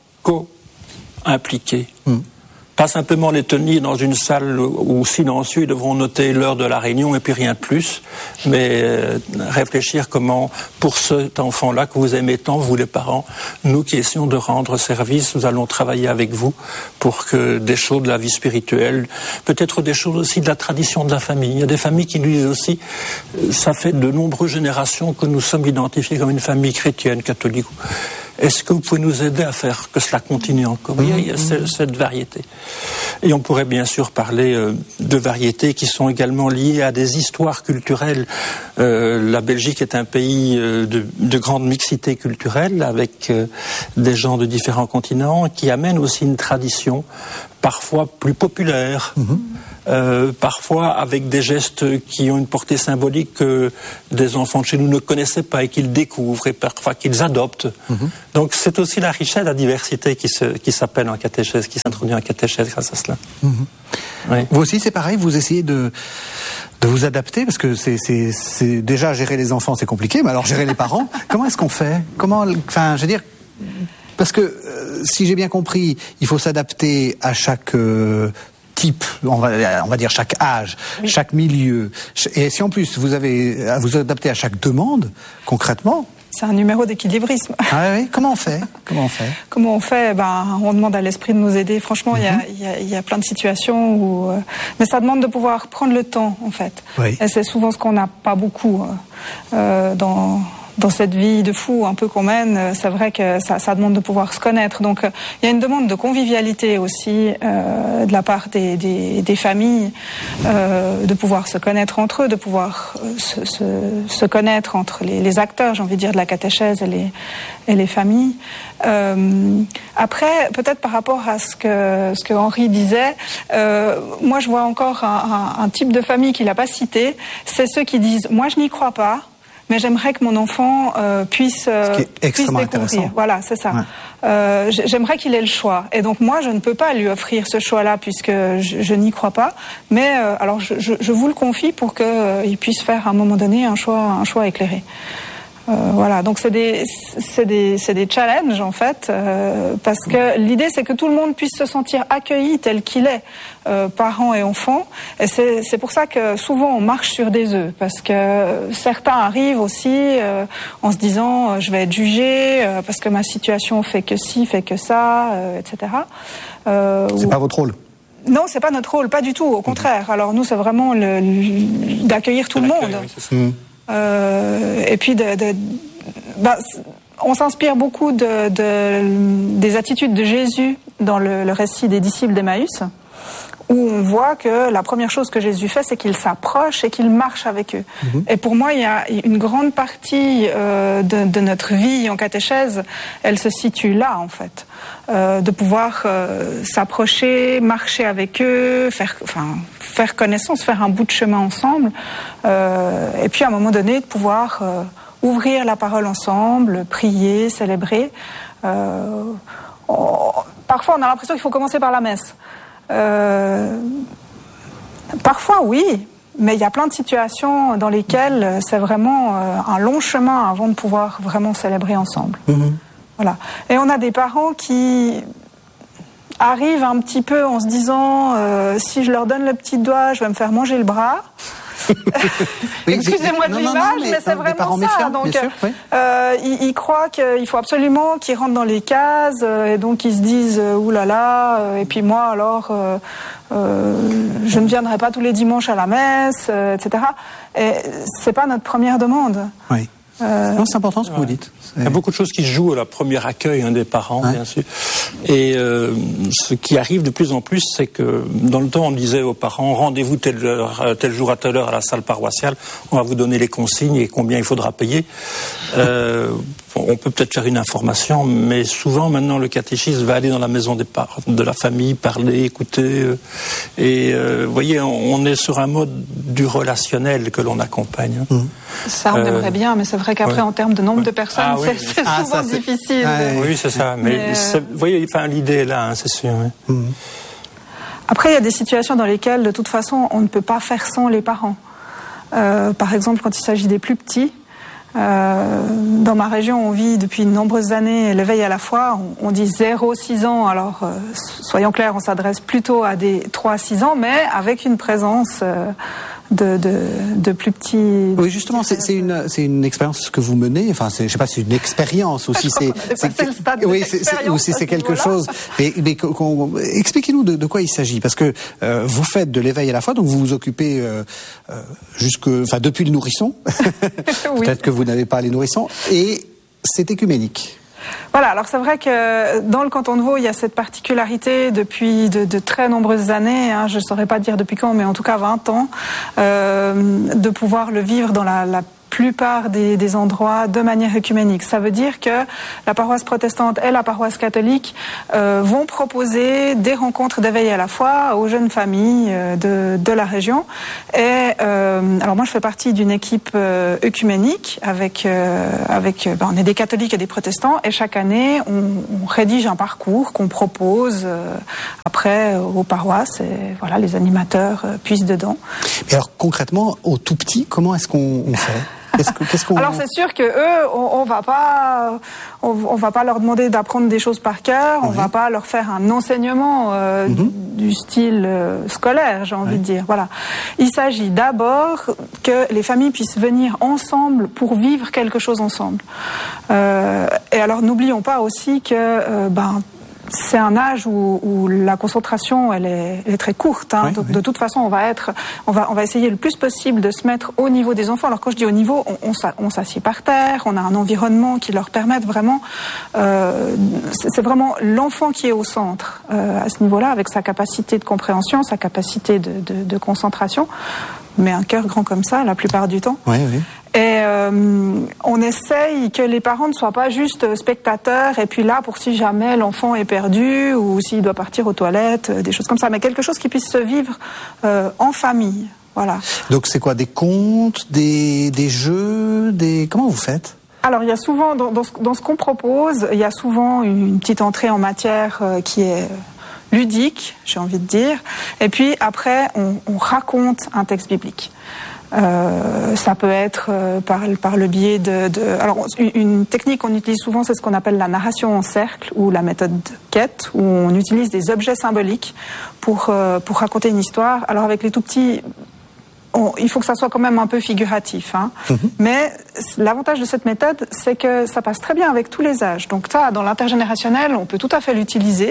co-impliqués. Mmh. Pas simplement les tenir dans une salle où silencieux, ils devront noter l'heure de la réunion et puis rien de plus, mais euh, réfléchir comment, pour cet enfant-là que vous aimez tant, vous les parents, nous qui essayons de rendre service, nous allons travailler avec vous pour que des choses de la vie spirituelle, peut-être des choses aussi de la tradition de la famille. Il y a des familles qui nous disent aussi, ça fait de nombreuses générations que nous sommes identifiés comme une famille chrétienne, catholique. Est-ce que vous pouvez nous aider à faire que cela continue encore? Mmh, il y a mmh. cette variété. Et on pourrait bien sûr parler euh, de variétés qui sont également liées à des histoires culturelles. Euh, la Belgique est un pays euh, de, de grande mixité culturelle avec euh, des gens de différents continents qui amènent aussi une tradition parfois plus populaire. Mmh. Euh, parfois avec des gestes qui ont une portée symbolique que des enfants de chez nous ne connaissaient pas et qu'ils découvrent et parfois qu'ils adoptent. Mmh. Donc c'est aussi la richesse, la diversité qui, se, qui s'appelle en catéchèse, qui s'introduit en catéchèse grâce à cela. Mmh. Oui. Vous aussi c'est pareil, vous essayez de, de vous adapter parce que c'est, c'est, c'est déjà gérer les enfants c'est compliqué, mais alors gérer les parents, comment est-ce qu'on fait? Comment, enfin je veux dire, parce que euh, si j'ai bien compris, il faut s'adapter à chaque... Euh, type, on va, on va dire chaque âge, oui. chaque milieu. Et si en plus vous avez à vous adapter à chaque demande, concrètement. C'est un numéro d'équilibrisme. Ah oui, comment on fait? Comment on fait? Comment on fait? Ben, on demande à l'esprit de nous aider. Franchement, il mm-hmm. y, a, y, a, y a plein de situations où, euh, mais ça demande de pouvoir prendre le temps, en fait. Oui. Et c'est souvent ce qu'on n'a pas beaucoup euh, dans. Dans cette vie de fou un peu qu'on mène, c'est vrai que ça, ça demande de pouvoir se connaître. Donc, il y a une demande de convivialité aussi euh, de la part des, des, des familles, euh, de pouvoir se connaître entre eux, de pouvoir se, se, se connaître entre les, les acteurs, j'ai envie de dire, de la catéchèse et les, et les familles. Euh, après, peut-être par rapport à ce que, ce que Henri disait, euh, moi je vois encore un, un, un type de famille qu'il n'a pas cité, c'est ceux qui disent « moi je n'y crois pas ». Mais j'aimerais que mon enfant euh, puisse, euh, Ce qui est extrêmement puisse découvrir. Intéressant. Voilà, c'est ça. Ouais. Euh, j'aimerais qu'il ait le choix. Et donc moi, je ne peux pas lui offrir ce choix-là puisque je, je n'y crois pas. Mais euh, alors, je, je, je vous le confie pour qu'il euh, puisse faire à un moment donné un choix, un choix éclairé. Euh, voilà, donc c'est des, c'est des, c'est des challenges en fait, euh, parce que l'idée c'est que tout le monde puisse se sentir accueilli tel qu'il est, euh, parents et enfants. Et c'est, c'est pour ça que souvent on marche sur des œufs, parce que certains arrivent aussi euh, en se disant euh, je vais être jugé euh, parce que ma situation fait que ci, fait que ça, euh, et cetera. Euh, c'est ou... pas votre rôle. Non, c'est pas notre rôle, pas du tout. Au contraire. Alors nous, c'est vraiment le, le, d'accueillir tout le monde. Oui, c'est ça. Mmh. Euh, et puis, de, de, bah, on s'inspire beaucoup de, de, des attitudes de Jésus dans le, le récit des disciples d'Emmaüs, où on voit que la première chose que Jésus fait, c'est qu'il s'approche et qu'il marche avec eux. Mmh. Et pour moi, il y a une grande partie euh, de, de notre vie en catéchèse, elle se situe là, en fait. Euh, de pouvoir euh, s'approcher, marcher avec eux, faire, enfin, faire connaissance, faire un bout de chemin ensemble, euh, et puis à un moment donné de pouvoir euh, ouvrir la parole ensemble, prier, célébrer. Euh, on, parfois on a l'impression qu'il faut commencer par la messe. Euh, parfois oui, mais il y a plein de situations dans lesquelles c'est vraiment euh, un long chemin avant de pouvoir vraiment célébrer ensemble. Mmh. Voilà. Et on a des parents qui arrivent un petit peu en se disant euh, si je leur donne le petit doigt, je vais me faire manger le bras. Oui, excusez-moi de non, l'image, non, non, mais, mais c'est vraiment ça. Méfiants, donc, sûr, oui. euh, ils, ils croient qu'il faut absolument qu'ils rentrent dans les cases, euh, et donc ils se disent euh, oulala, là là, euh, et puis moi alors, euh, euh, je ne viendrai pas tous les dimanches à la messe, euh, et cetera. Et c'est pas notre première demande. Oui. Euh, non, c'est important ce que ouais. vous dites. Il y a beaucoup de choses qui se jouent à la première accueil hein, des parents, ouais. bien sûr. Et euh, ce qui arrive de plus en plus, c'est que dans le temps, on disait aux parents rendez-vous tel, heure, tel jour à telle heure à la salle paroissiale, on va vous donner les consignes et combien il faudra payer. Euh, on peut peut-être faire une information, mais souvent maintenant le catéchisme va aller dans la maison des parents, de la famille, parler, écouter. Euh, et euh, vous voyez, on, on est sur un mode du relationnel que l'on accompagne. Hein. Mmh. Ça, on euh, aimerait bien, mais c'est vrai qu'après, ouais. en termes de nombre ouais. de personnes, ah, c'est, oui. c'est ah, souvent ça, c'est... difficile. Ah, oui, c'est ça. Mais, mais euh... vous voyez, enfin, l'idée est là, hein, c'est sûr. Oui. Mmh. Après, il y a des situations dans lesquelles, de toute façon, on ne peut pas faire sans les parents. Euh, par exemple, quand il s'agit des plus petits. Euh, dans ma région, on vit depuis de nombreuses années l'éveil à la foi. On, on dit zéro à six ans. Alors, euh, soyons clairs, on s'adresse plutôt à des trois à six ans, mais avec une présence euh, de, de, de plus petits... Oui, justement, c'est, c'est, une, c'est une expérience que vous menez. Enfin, c'est, je sais pas, c'est une expérience aussi. C'est, c'est, c'est, le stade oui, c'est, c'est, ou si c'est quelque chose. Mais, mais qu'on, expliquez-nous de, de quoi il s'agit, parce que euh, vous faites de l'éveil à la foi, donc vous vous occupez euh, euh, jusque, enfin, depuis le nourrisson. Oui. Peut-être que vous n'avez pas les nourrissons, et c'est écuménique. Voilà, alors c'est vrai que dans le canton de Vaud, il y a cette particularité depuis de, de très nombreuses années, hein, je ne saurais pas dire depuis quand, mais en tout cas vingt ans, euh, de pouvoir le vivre dans la, la plupart des, des endroits de manière œcuménique. Ça veut dire que la paroisse protestante et la paroisse catholique euh, vont proposer des rencontres d'éveil à la foi aux jeunes familles euh, de, de la région. Et euh, alors moi, je fais partie d'une équipe euh, œcuménique avec, euh, avec ben, on est des catholiques et des protestants, et chaque année, on, on rédige un parcours qu'on propose euh, après euh, aux paroisses, et voilà, les animateurs euh, puissent dedans. Mais alors concrètement, au tout petit, comment est-ce qu'on on fait ? Qu'est-ce que, qu'est-ce qu'on... Alors c'est sûr que eux, on, on va pas, on, on va pas leur demander d'apprendre des choses par cœur. On oui. va pas leur faire un enseignement euh, mm-hmm. du, du style euh, scolaire, j'ai envie oui. de dire. Voilà. Il s'agit d'abord que les familles puissent venir ensemble pour vivre quelque chose ensemble. Euh, et alors n'oublions pas aussi que euh, ben c'est un âge où, où la concentration elle est, elle est très courte. Hein. Oui, Donc, oui. De toute façon, on va être, on va, on va essayer le plus possible de se mettre au niveau des enfants. Alors quand je dis au niveau, on, on, on s'assied par terre, on a un environnement qui leur permette vraiment. Euh, c'est vraiment l'enfant qui est au centre euh, à ce niveau-là, avec sa capacité de compréhension, sa capacité de, de, de concentration. Mais un cœur grand comme ça, la plupart du temps. Oui, oui. Et euh, on essaye que les parents ne soient pas juste spectateurs et puis là pour si jamais l'enfant est perdu ou s'il doit partir aux toilettes, des choses comme ça, mais quelque chose qui puisse se vivre euh, en famille. Voilà. Donc c'est quoi, des contes, des, des jeux, des... Comment vous faites ? Alors il y a souvent, dans, dans, ce, dans ce qu'on propose, il y a souvent une petite entrée en matière euh, qui est ludique, j'ai envie de dire, et puis après on, on raconte un texte biblique. Euh, ça peut être euh, par, par le biais de, de... Alors, une, une technique qu'on utilise souvent, c'est ce qu'on appelle la narration en cercle ou la méthode Quête, où on utilise des objets symboliques pour, euh, pour raconter une histoire. Alors, avec les tout-petits, on, il faut que ça soit quand même un peu figuratif. Hein. Mmh. Mais l'avantage de cette méthode, c'est que ça passe très bien avec tous les âges. Donc ça, dans l'intergénérationnel, on peut tout à fait l'utiliser.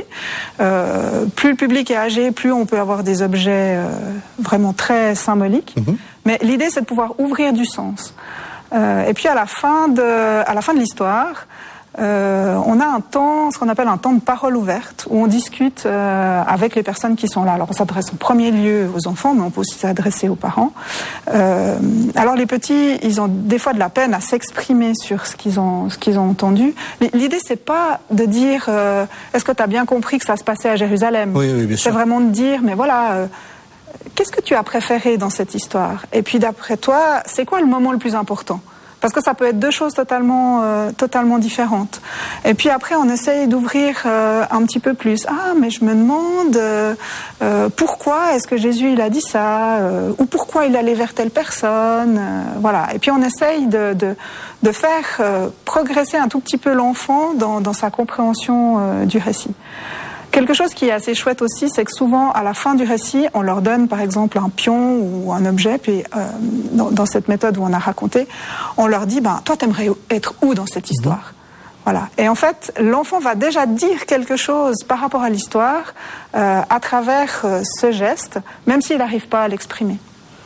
Euh, plus le public est âgé, plus on peut avoir des objets euh, vraiment très symboliques. Mmh. Mais l'idée, c'est de pouvoir ouvrir du sens. Euh, et puis à la fin de, à la fin de l'histoire, euh, on a un temps, ce qu'on appelle un temps de parole ouverte, où on discute euh, avec les personnes qui sont là. Alors on s'adresse en premier lieu aux enfants, mais on peut aussi s'adresser aux parents. Euh, alors les petits, ils ont des fois de la peine à s'exprimer sur ce qu'ils ont, ce qu'ils ont entendu. L'idée, c'est pas de dire euh, est-ce que tu as bien compris que ça se passait à Jérusalem ? Oui, oui, bien sûr. C'est vraiment de dire, mais voilà... Euh, qu'est-ce que tu as préféré dans cette histoire ? Et puis d'après toi, c'est quoi le moment le plus important ? Parce que ça peut être deux choses totalement, euh, totalement différentes. Et puis après, on essaye d'ouvrir euh, un petit peu plus. Ah, mais je me demande euh, euh, pourquoi est-ce que Jésus il a dit ça euh, ou pourquoi il allait vers telle personne. Euh, voilà. Et puis on essaye de, de, de faire euh, progresser un tout petit peu l'enfant dans, dans sa compréhension euh, du récit. Quelque chose qui est assez chouette aussi, c'est que souvent, à la fin du récit, on leur donne, par exemple, un pion ou un objet, puis euh, dans, dans cette méthode où on a raconté, on leur dit, ben, toi, t'aimerais être où dans cette histoire ? Mmh. Voilà. Et en fait, l'enfant va déjà dire quelque chose par rapport à l'histoire euh, à travers euh, ce geste, même s'il n'arrive pas à l'exprimer.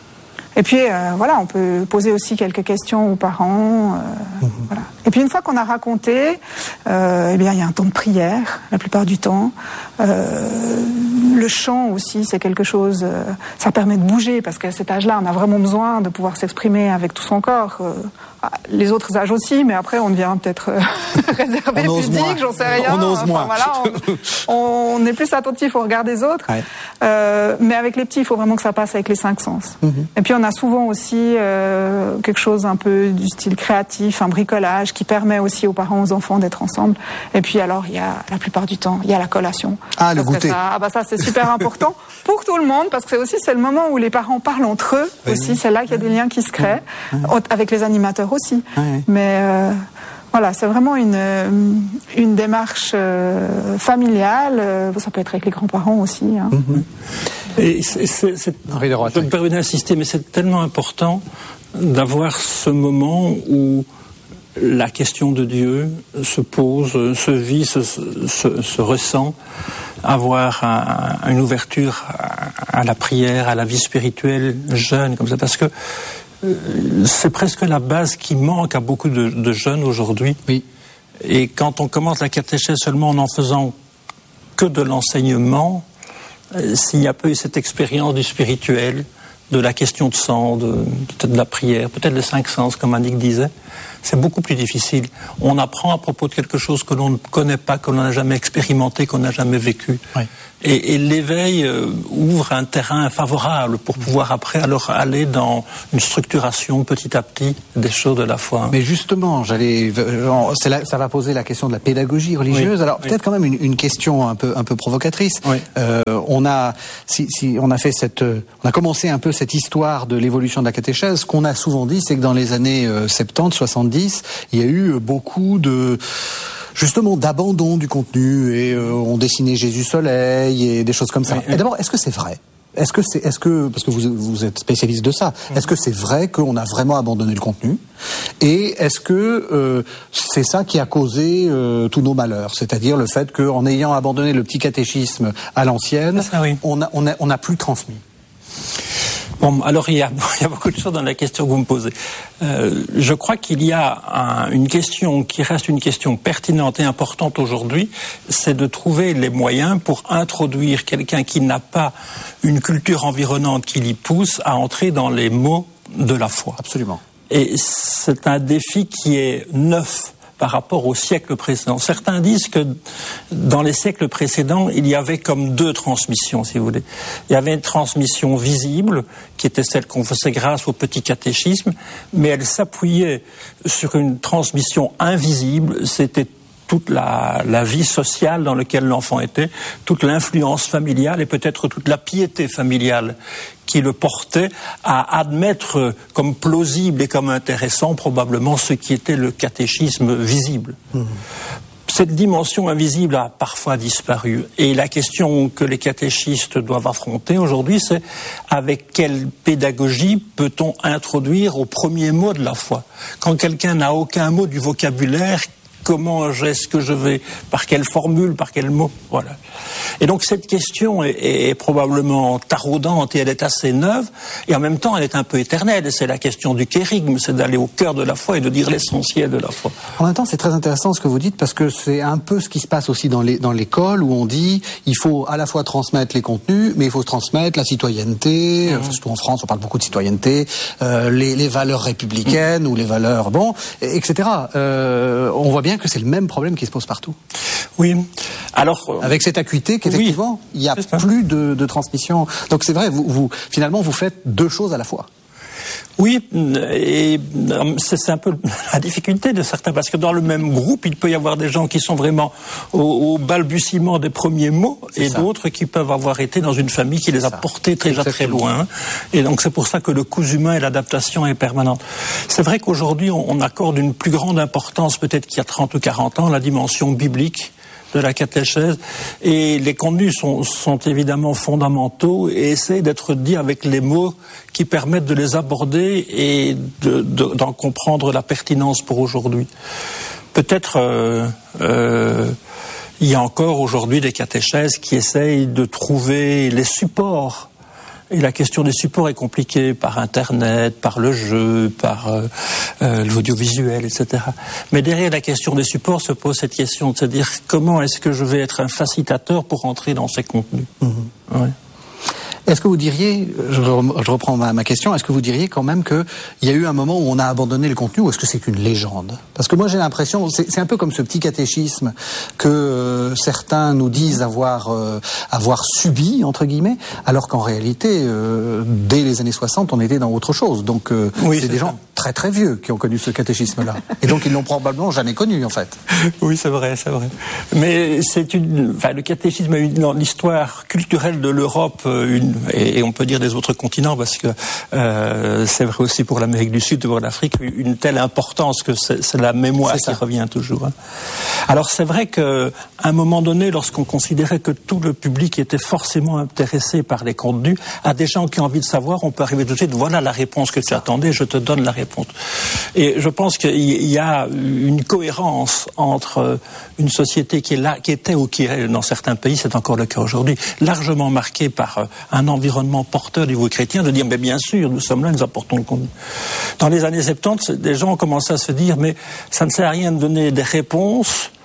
Et puis, euh, voilà, on peut poser aussi quelques questions aux parents. Euh, mmh. Voilà. Et puis, une fois qu'on a raconté, euh, eh bien, il y a un temps de prière, la plupart du temps. Euh, le chant aussi, c'est quelque chose... Euh, ça permet de bouger, parce qu'à cet âge-là, on a vraiment besoin de pouvoir s'exprimer avec tout son corps. Euh, les autres âges aussi, mais après, on devient peut-être euh, réservé, pudique, j'en sais rien. On ose enfin, moins. Voilà, on, on est plus attentif au regard des autres. Ouais. Euh, mais avec les petits, il faut vraiment que ça passe avec les cinq sens. Mmh. Et puis, on a souvent aussi euh, quelque chose un peu du style créatif, un bricolage qui permet aussi aux parents, aux enfants d'être ensemble. Et puis alors, il y a la plupart du temps, il y a la collation. Ah, le goûter. Ça, ah bah ça, c'est super important pour tout le monde, parce que c'est aussi c'est le moment où les parents parlent entre eux. Oui, aussi, oui. C'est là qu'il y a des liens qui se créent, oui. Avec les animateurs aussi. Oui. Mais euh, voilà, c'est vraiment une une démarche euh, familiale. Ça peut être avec les grands-parents aussi. Hein. Mm-hmm. Et c'est, c'est, c'est, je me permets d'insister, mais c'est tellement important d'avoir ce moment où la question de Dieu se pose, se vit, se, se, se ressent, avoir un, une ouverture à, à la prière, à la vie spirituelle jeune, comme ça, parce que euh, c'est presque la base qui manque à beaucoup de, de jeunes aujourd'hui. Oui. Et quand on commence la catéchèse seulement en en faisant que de l'enseignement, euh, s'il n'y a pas eu cette expérience du spirituel, de la question de sang, de, peut-être de la prière, peut-être les cinq sens, comme Annick disait, c'est beaucoup plus difficile. On apprend à propos de quelque chose que l'on ne connaît pas, que l'on n'a jamais expérimenté, qu'on n'a jamais vécu. Oui. Et, et l'éveil euh, ouvre un terrain favorable pour pouvoir après alors aller dans une structuration petit à petit des choses de la foi. Mais justement, j'allais, c'est là, ça va poser la question de la pédagogie religieuse. Oui, alors oui. peut-être quand même une, une question un peu un peu provocatrice. Oui. Euh, on a si, si on a fait cette, on a commencé un peu cette histoire de l'évolution de la catéchèse. Ce qu'on a souvent dit, c'est que dans les années euh, soixante-dix, soixante-dix, il y a eu beaucoup de justement d'abandon du contenu et euh, on dessinait Jésus soleil et des choses comme ça. Oui, oui. Et d'abord, est-ce que c'est vrai? Est-ce que c'est, est-ce que, parce que vous, vous êtes spécialiste de ça, est-ce que c'est vrai qu'on a vraiment abandonné le contenu? Et est-ce que euh, c'est ça qui a causé euh, tous nos malheurs? C'est-à-dire le fait qu'en ayant abandonné le petit catéchisme à l'ancienne, ah, oui. on a, on a, on a plus transmis. Bon, alors il y, a, il y a beaucoup de choses dans la question que vous me posez. Euh, je crois qu'il y a un, une question qui reste une question pertinente et importante aujourd'hui, c'est de trouver les moyens pour introduire quelqu'un qui n'a pas une culture environnante qui l'y pousse à entrer dans les mots de la foi. Absolument. Et c'est un défi qui est neuf par rapport au siècle précédent. Certains disent que dans les siècles précédents, il y avait comme deux transmissions, si vous voulez. Il y avait une transmission visible, qui était celle qu'on faisait grâce au petit catéchisme, mais elle s'appuyait sur une transmission invisible, c'était toute la, la vie sociale dans laquelle l'enfant était, toute l'influence familiale et peut-être toute la piété familiale qui le portait à admettre comme plausible et comme intéressant probablement ce qui était le catéchisme visible. Mmh. Cette dimension invisible a parfois disparu et la question que les catéchistes doivent affronter aujourd'hui, c'est avec quelle pédagogie peut-on introduire au premier mot de la foi? Quand quelqu'un n'a aucun mot du vocabulaire, comment est-ce que je vais, par quelle formule, par quel mot, voilà. Et donc cette question est, est probablement taraudante et elle est assez neuve, et en même temps elle est un peu éternelle. C'est la question du kérigme, c'est d'aller au cœur de la foi et de dire l'essentiel de la foi. En même temps, c'est très intéressant ce que vous dites, parce que c'est un peu ce qui se passe aussi dans les, dans l'école, où on dit il faut à la fois transmettre les contenus, mais il faut transmettre la citoyenneté, mmh. enfin, surtout en France on parle beaucoup de citoyenneté, euh, les, les valeurs républicaines mmh. ou les valeurs, bon, et cetera. Euh, on voit bien que c'est le même problème qui se pose partout. Oui. Alors, avec cette acuité qu'effectivement, oui, il n'y a plus de, de transmission. Donc c'est vrai, vous, vous, finalement, vous faites deux choses à la fois. Oui, et c'est un peu la difficulté de certains, parce que dans le même groupe, il peut y avoir des gens qui sont vraiment au, au balbutiement des premiers mots, c'est et ça. D'autres qui peuvent avoir été dans une famille qui les a portés déjà très loin. Et donc c'est pour ça que le coût humain et l'adaptation est permanente. C'est vrai qu'aujourd'hui, on, on accorde une plus grande importance, peut-être qu'il y a trente ou quarante ans, à la dimension biblique de la catéchèse, et les contenus sont, sont évidemment fondamentaux et essaient d'être dits avec les mots qui permettent de les aborder et de, de, d'en comprendre la pertinence pour aujourd'hui. Peut-être euh, euh, il y a encore aujourd'hui des catéchèses qui essayent de trouver les supports. Et la question des supports est compliquée par Internet, par le jeu, par euh, euh, l'audiovisuel, et cetera. Mais derrière la question des supports se pose cette question de se dire comment est-ce que je vais être un facilitateur pour entrer dans ces contenus. Mmh. Ouais. Est-ce que vous diriez, je reprends ma, ma question, est-ce que vous diriez quand même qu'il y a eu un moment où on a abandonné le contenu, ou est-ce que c'est une légende? Parce que moi j'ai l'impression, c'est, c'est un peu comme ce petit catéchisme que euh, certains nous disent avoir, euh, avoir subi, entre guillemets, alors qu'en réalité, euh, dès les années soixante, on était dans autre chose. Donc euh, oui, c'est, c'est des ça. gens très très vieux qui ont connu ce catéchisme-là. Et donc ils l'ont probablement jamais connu en fait. Oui, c'est vrai, c'est vrai. Mais c'est une, enfin, le catéchisme a eu dans l'histoire culturelle de l'Europe une Et, et on peut dire des autres continents, parce que euh, c'est vrai aussi pour l'Amérique du Sud, pour l'Afrique, une telle importance que c'est, c'est la mémoire c'est qui revient toujours. Hein. Alors c'est vrai qu'à un moment donné, lorsqu'on considérait que tout le public était forcément intéressé par les contenus, à des gens qui ont envie de savoir, on peut arriver tout de suite, voilà la réponse que tu attendais, je te donne la réponse. Et je pense qu'il y a une cohérence entre une société qui est là, qui était ou qui est dans certains pays, c'est encore le cas aujourd'hui, largement marquée par un environnement porteur du niveau chrétien, de dire mais bien sûr nous sommes là, nous apportons le contenu. Dans les années soixante-dix, des gens ont commencé à se dire mais ça ne sert à rien de donner des réponses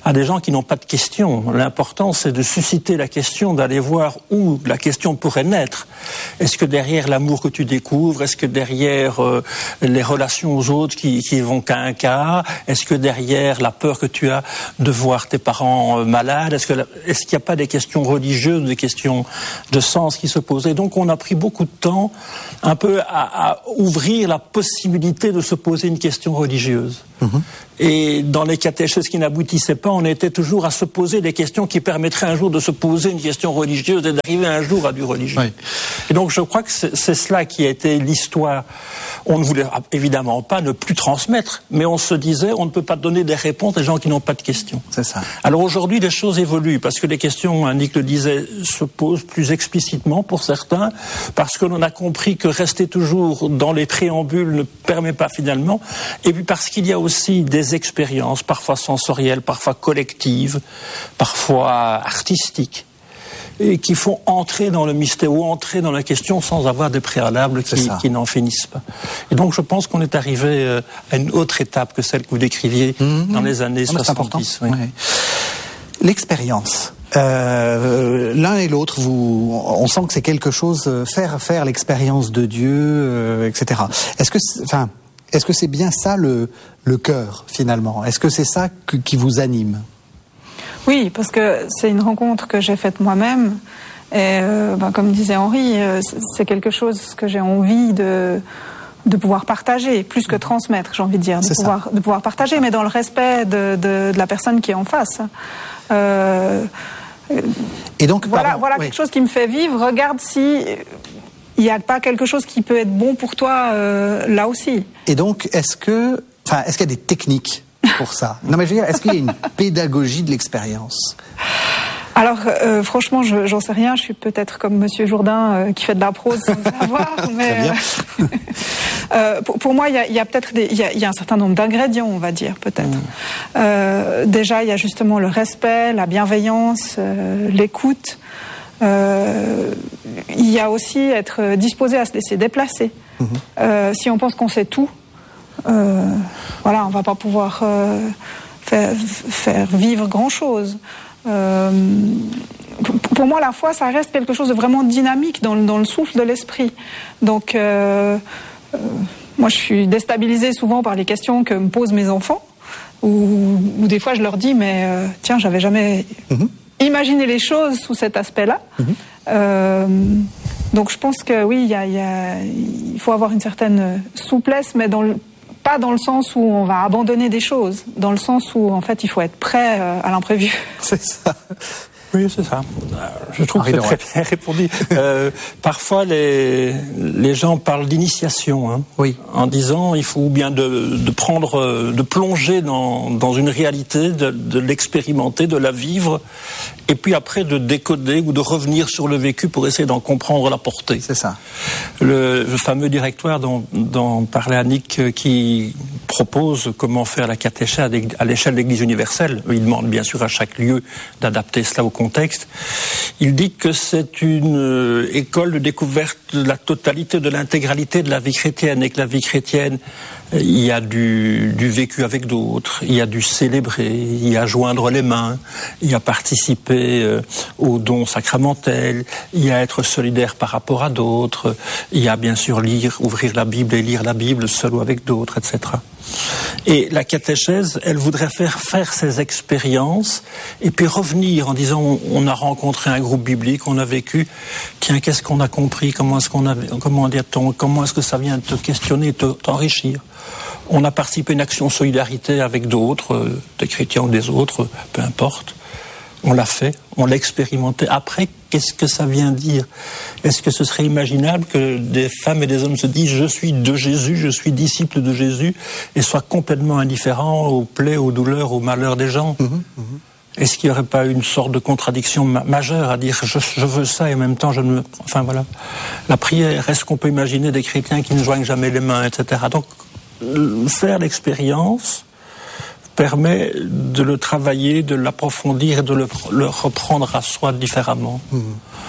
à des gens qui n'ont pas de questions. L'important, c'est de susciter la question, d'aller voir où la question pourrait naître. Est-ce que derrière l'amour que tu découvres, est-ce que derrière euh, les relations aux autres qui, qui vont qu'à un cas, est-ce que derrière la peur que tu as de voir tes parents euh, malades, est-ce que la, est-ce qu'il n'y a pas des questions religieuses, des questions de sens qui se posent? Et donc on a pris beaucoup de temps un peu à, à ouvrir la possibilité de se poser une question religieuse. Mmh. Et dans les catéchèses qui n'aboutissaient pas, on était toujours à se poser des questions qui permettraient un jour de se poser une question religieuse et d'arriver un jour à du religieux. Oui. Et donc je crois que c'est, c'est cela qui a été l'histoire. On ne voulait évidemment pas ne plus transmettre, mais on se disait on ne peut pas donner des réponses à des gens qui n'ont pas de questions. C'est ça. Alors aujourd'hui les choses évoluent parce que les questions, Annick le disait, se posent plus explicitement pour certains, parce que l'on a compris que rester toujours dans les préambules ne permet pas finalement, et puis parce qu'il y a aussi des expériences, parfois sensorielles, parfois collectives, parfois artistiques, et qui font entrer dans le mystère ou entrer dans la question sans avoir des préalables qui, qui n'en finissent pas. Et donc je pense qu'on est arrivé à une autre étape que celle que vous décriviez mmh, dans les années non, soixante-dix. Oui. Ouais. L'expérience. Euh, l'un et l'autre, vous, on sent que c'est quelque chose, faire faire l'expérience de Dieu, euh, et cetera. Est-ce que, enfin, est-ce que c'est bien ça le le cœur finalement? Est-ce que c'est ça que, qui vous anime? Oui, parce que c'est une rencontre que j'ai faite moi-même. Et euh, ben, comme disait Henri, c'est quelque chose que j'ai envie de de pouvoir partager, plus que transmettre, j'ai envie de dire, de pouvoir, de pouvoir partager, mais dans le respect de, de, de la personne qui est en face. Euh, Et donc, voilà, pardon, voilà oui. quelque chose qui me fait vivre. Regarde si il n'y a pas quelque chose qui peut être bon pour toi euh, là aussi. Et donc, est-ce que, enfin, est-ce qu'il y a des techniques pour ça? Non, mais je veux dire, est-ce qu'il y a une pédagogie de l'expérience? Alors, euh, franchement, je, j'en sais rien. Je suis peut-être comme Monsieur Jourdain euh, qui fait de la prose sans le savoir. Mais euh, euh, pour, pour moi, il y a, y a peut-être des, il y a, y a un certain nombre d'ingrédients, on va dire peut-être. Mmh. Euh, déjà, il y a justement le respect, la bienveillance, euh, l'écoute. Euh, il y a aussi être disposé à se laisser déplacer. Mmh. Euh, si on pense qu'on sait tout, euh, voilà, on va pas pouvoir euh, faire, faire vivre grand-chose. Euh, pour moi, la foi, ça reste quelque chose de vraiment dynamique dans, dans le souffle de l'esprit. Donc, euh, euh, moi, je suis déstabilisée souvent par les questions que me posent mes enfants, ou des fois, je leur dis, mais euh, tiens, j'avais jamais mmh. imaginé les choses sous cet aspect-là. Mmh. Euh, donc, je pense que oui, y a, y a, il faut avoir une certaine souplesse, mais dans le pas dans le sens où on va abandonner des choses, dans le sens où, en fait, il faut être prêt à l'imprévu. C'est ça. Oui, c'est ça. Je trouve Henri que c'est très bien répondu. euh, parfois, les, les gens parlent d'initiation, hein, oui. en disant il faut bien de, de prendre, de plonger dans, dans une réalité, de, de l'expérimenter, de la vivre, et puis après de décoder ou de revenir sur le vécu pour essayer d'en comprendre la portée. C'est ça. Le, le fameux directoire dont, dont parlait Annick, qui propose comment faire la catéchèse à l'échelle de l'Église universelle. Il demande bien sûr à chaque lieu d'adapter cela au contexte. Il dit que c'est une école de découverte de la totalité, de l'intégralité de la vie chrétienne, et que la vie chrétienne, il y a du, du vécu avec d'autres, il y a du célébrer, il y a joindre les mains, il y a participer euh, aux dons sacramentels, il y a être solidaire par rapport à d'autres, il y a bien sûr lire, ouvrir la Bible et lire la Bible seul ou avec d'autres, et cetera. Et la catéchèse, elle voudrait faire faire ces expériences et puis revenir en disant on, on a rencontré un groupe biblique, on a vécu, tiens, qu'est-ce qu'on a compris, comment est-ce qu'on a, comment dit-on, comment est-ce que ça vient te questionner, te, t'enrichir. On a participé à une action solidarité avec d'autres, euh, des chrétiens ou des autres, peu importe. On l'a fait, on l'a expérimenté. Après, qu'est-ce que ça vient dire? Est-ce que ce serait imaginable que des femmes et des hommes se disent « je suis de Jésus, je suis disciple de Jésus » et soient complètement indifférents aux plaies, aux douleurs, aux malheurs des gens? mmh, mmh. Est-ce qu'il n'y aurait pas une sorte de contradiction ma- majeure à dire je, je veux ça et en même temps je ne me... Enfin voilà. La prière, est-ce qu'on peut imaginer des chrétiens qui ne joignent jamais les mains, et cetera. Donc, faire l'expérience permet de le travailler, de l'approfondir et de le, le reprendre à soi différemment. Mmh.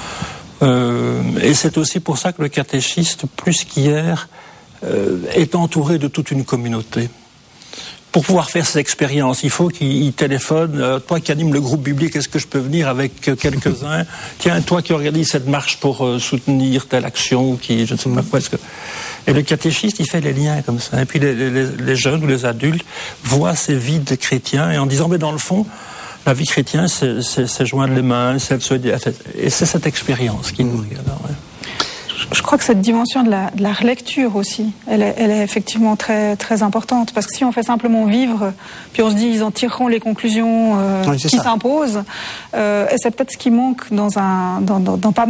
Euh, et c'est aussi pour ça que le catéchiste, plus qu'hier, euh, est entouré de toute une communauté. pour pouvoir faire ces expériences, il faut qu'il téléphone. Euh, toi qui anime le groupe biblique, est-ce que je peux venir avec quelques-uns? Tiens, toi qui organise cette marche pour euh, soutenir telle action, qui je ne sais pas quoi. Est-ce que... Et le catéchiste, il fait les liens comme ça. Et puis les, les, les jeunes ou les adultes voient ces vies de chrétiens et en disant, mais dans le fond, la vie chrétienne, c'est, c'est, c'est joindre les mains, c'est se... et c'est cette expérience qui nourrit. Alors, ouais. Je crois que cette dimension de la, de la relecture aussi, elle est, elle est effectivement très, très importante. Parce que si on fait simplement vivre, puis on se dit ils en tireront les conclusions euh, oui, qui ça. s'imposent, euh, et c'est peut-être ce qui manque dans, un, dans, dans, dans pas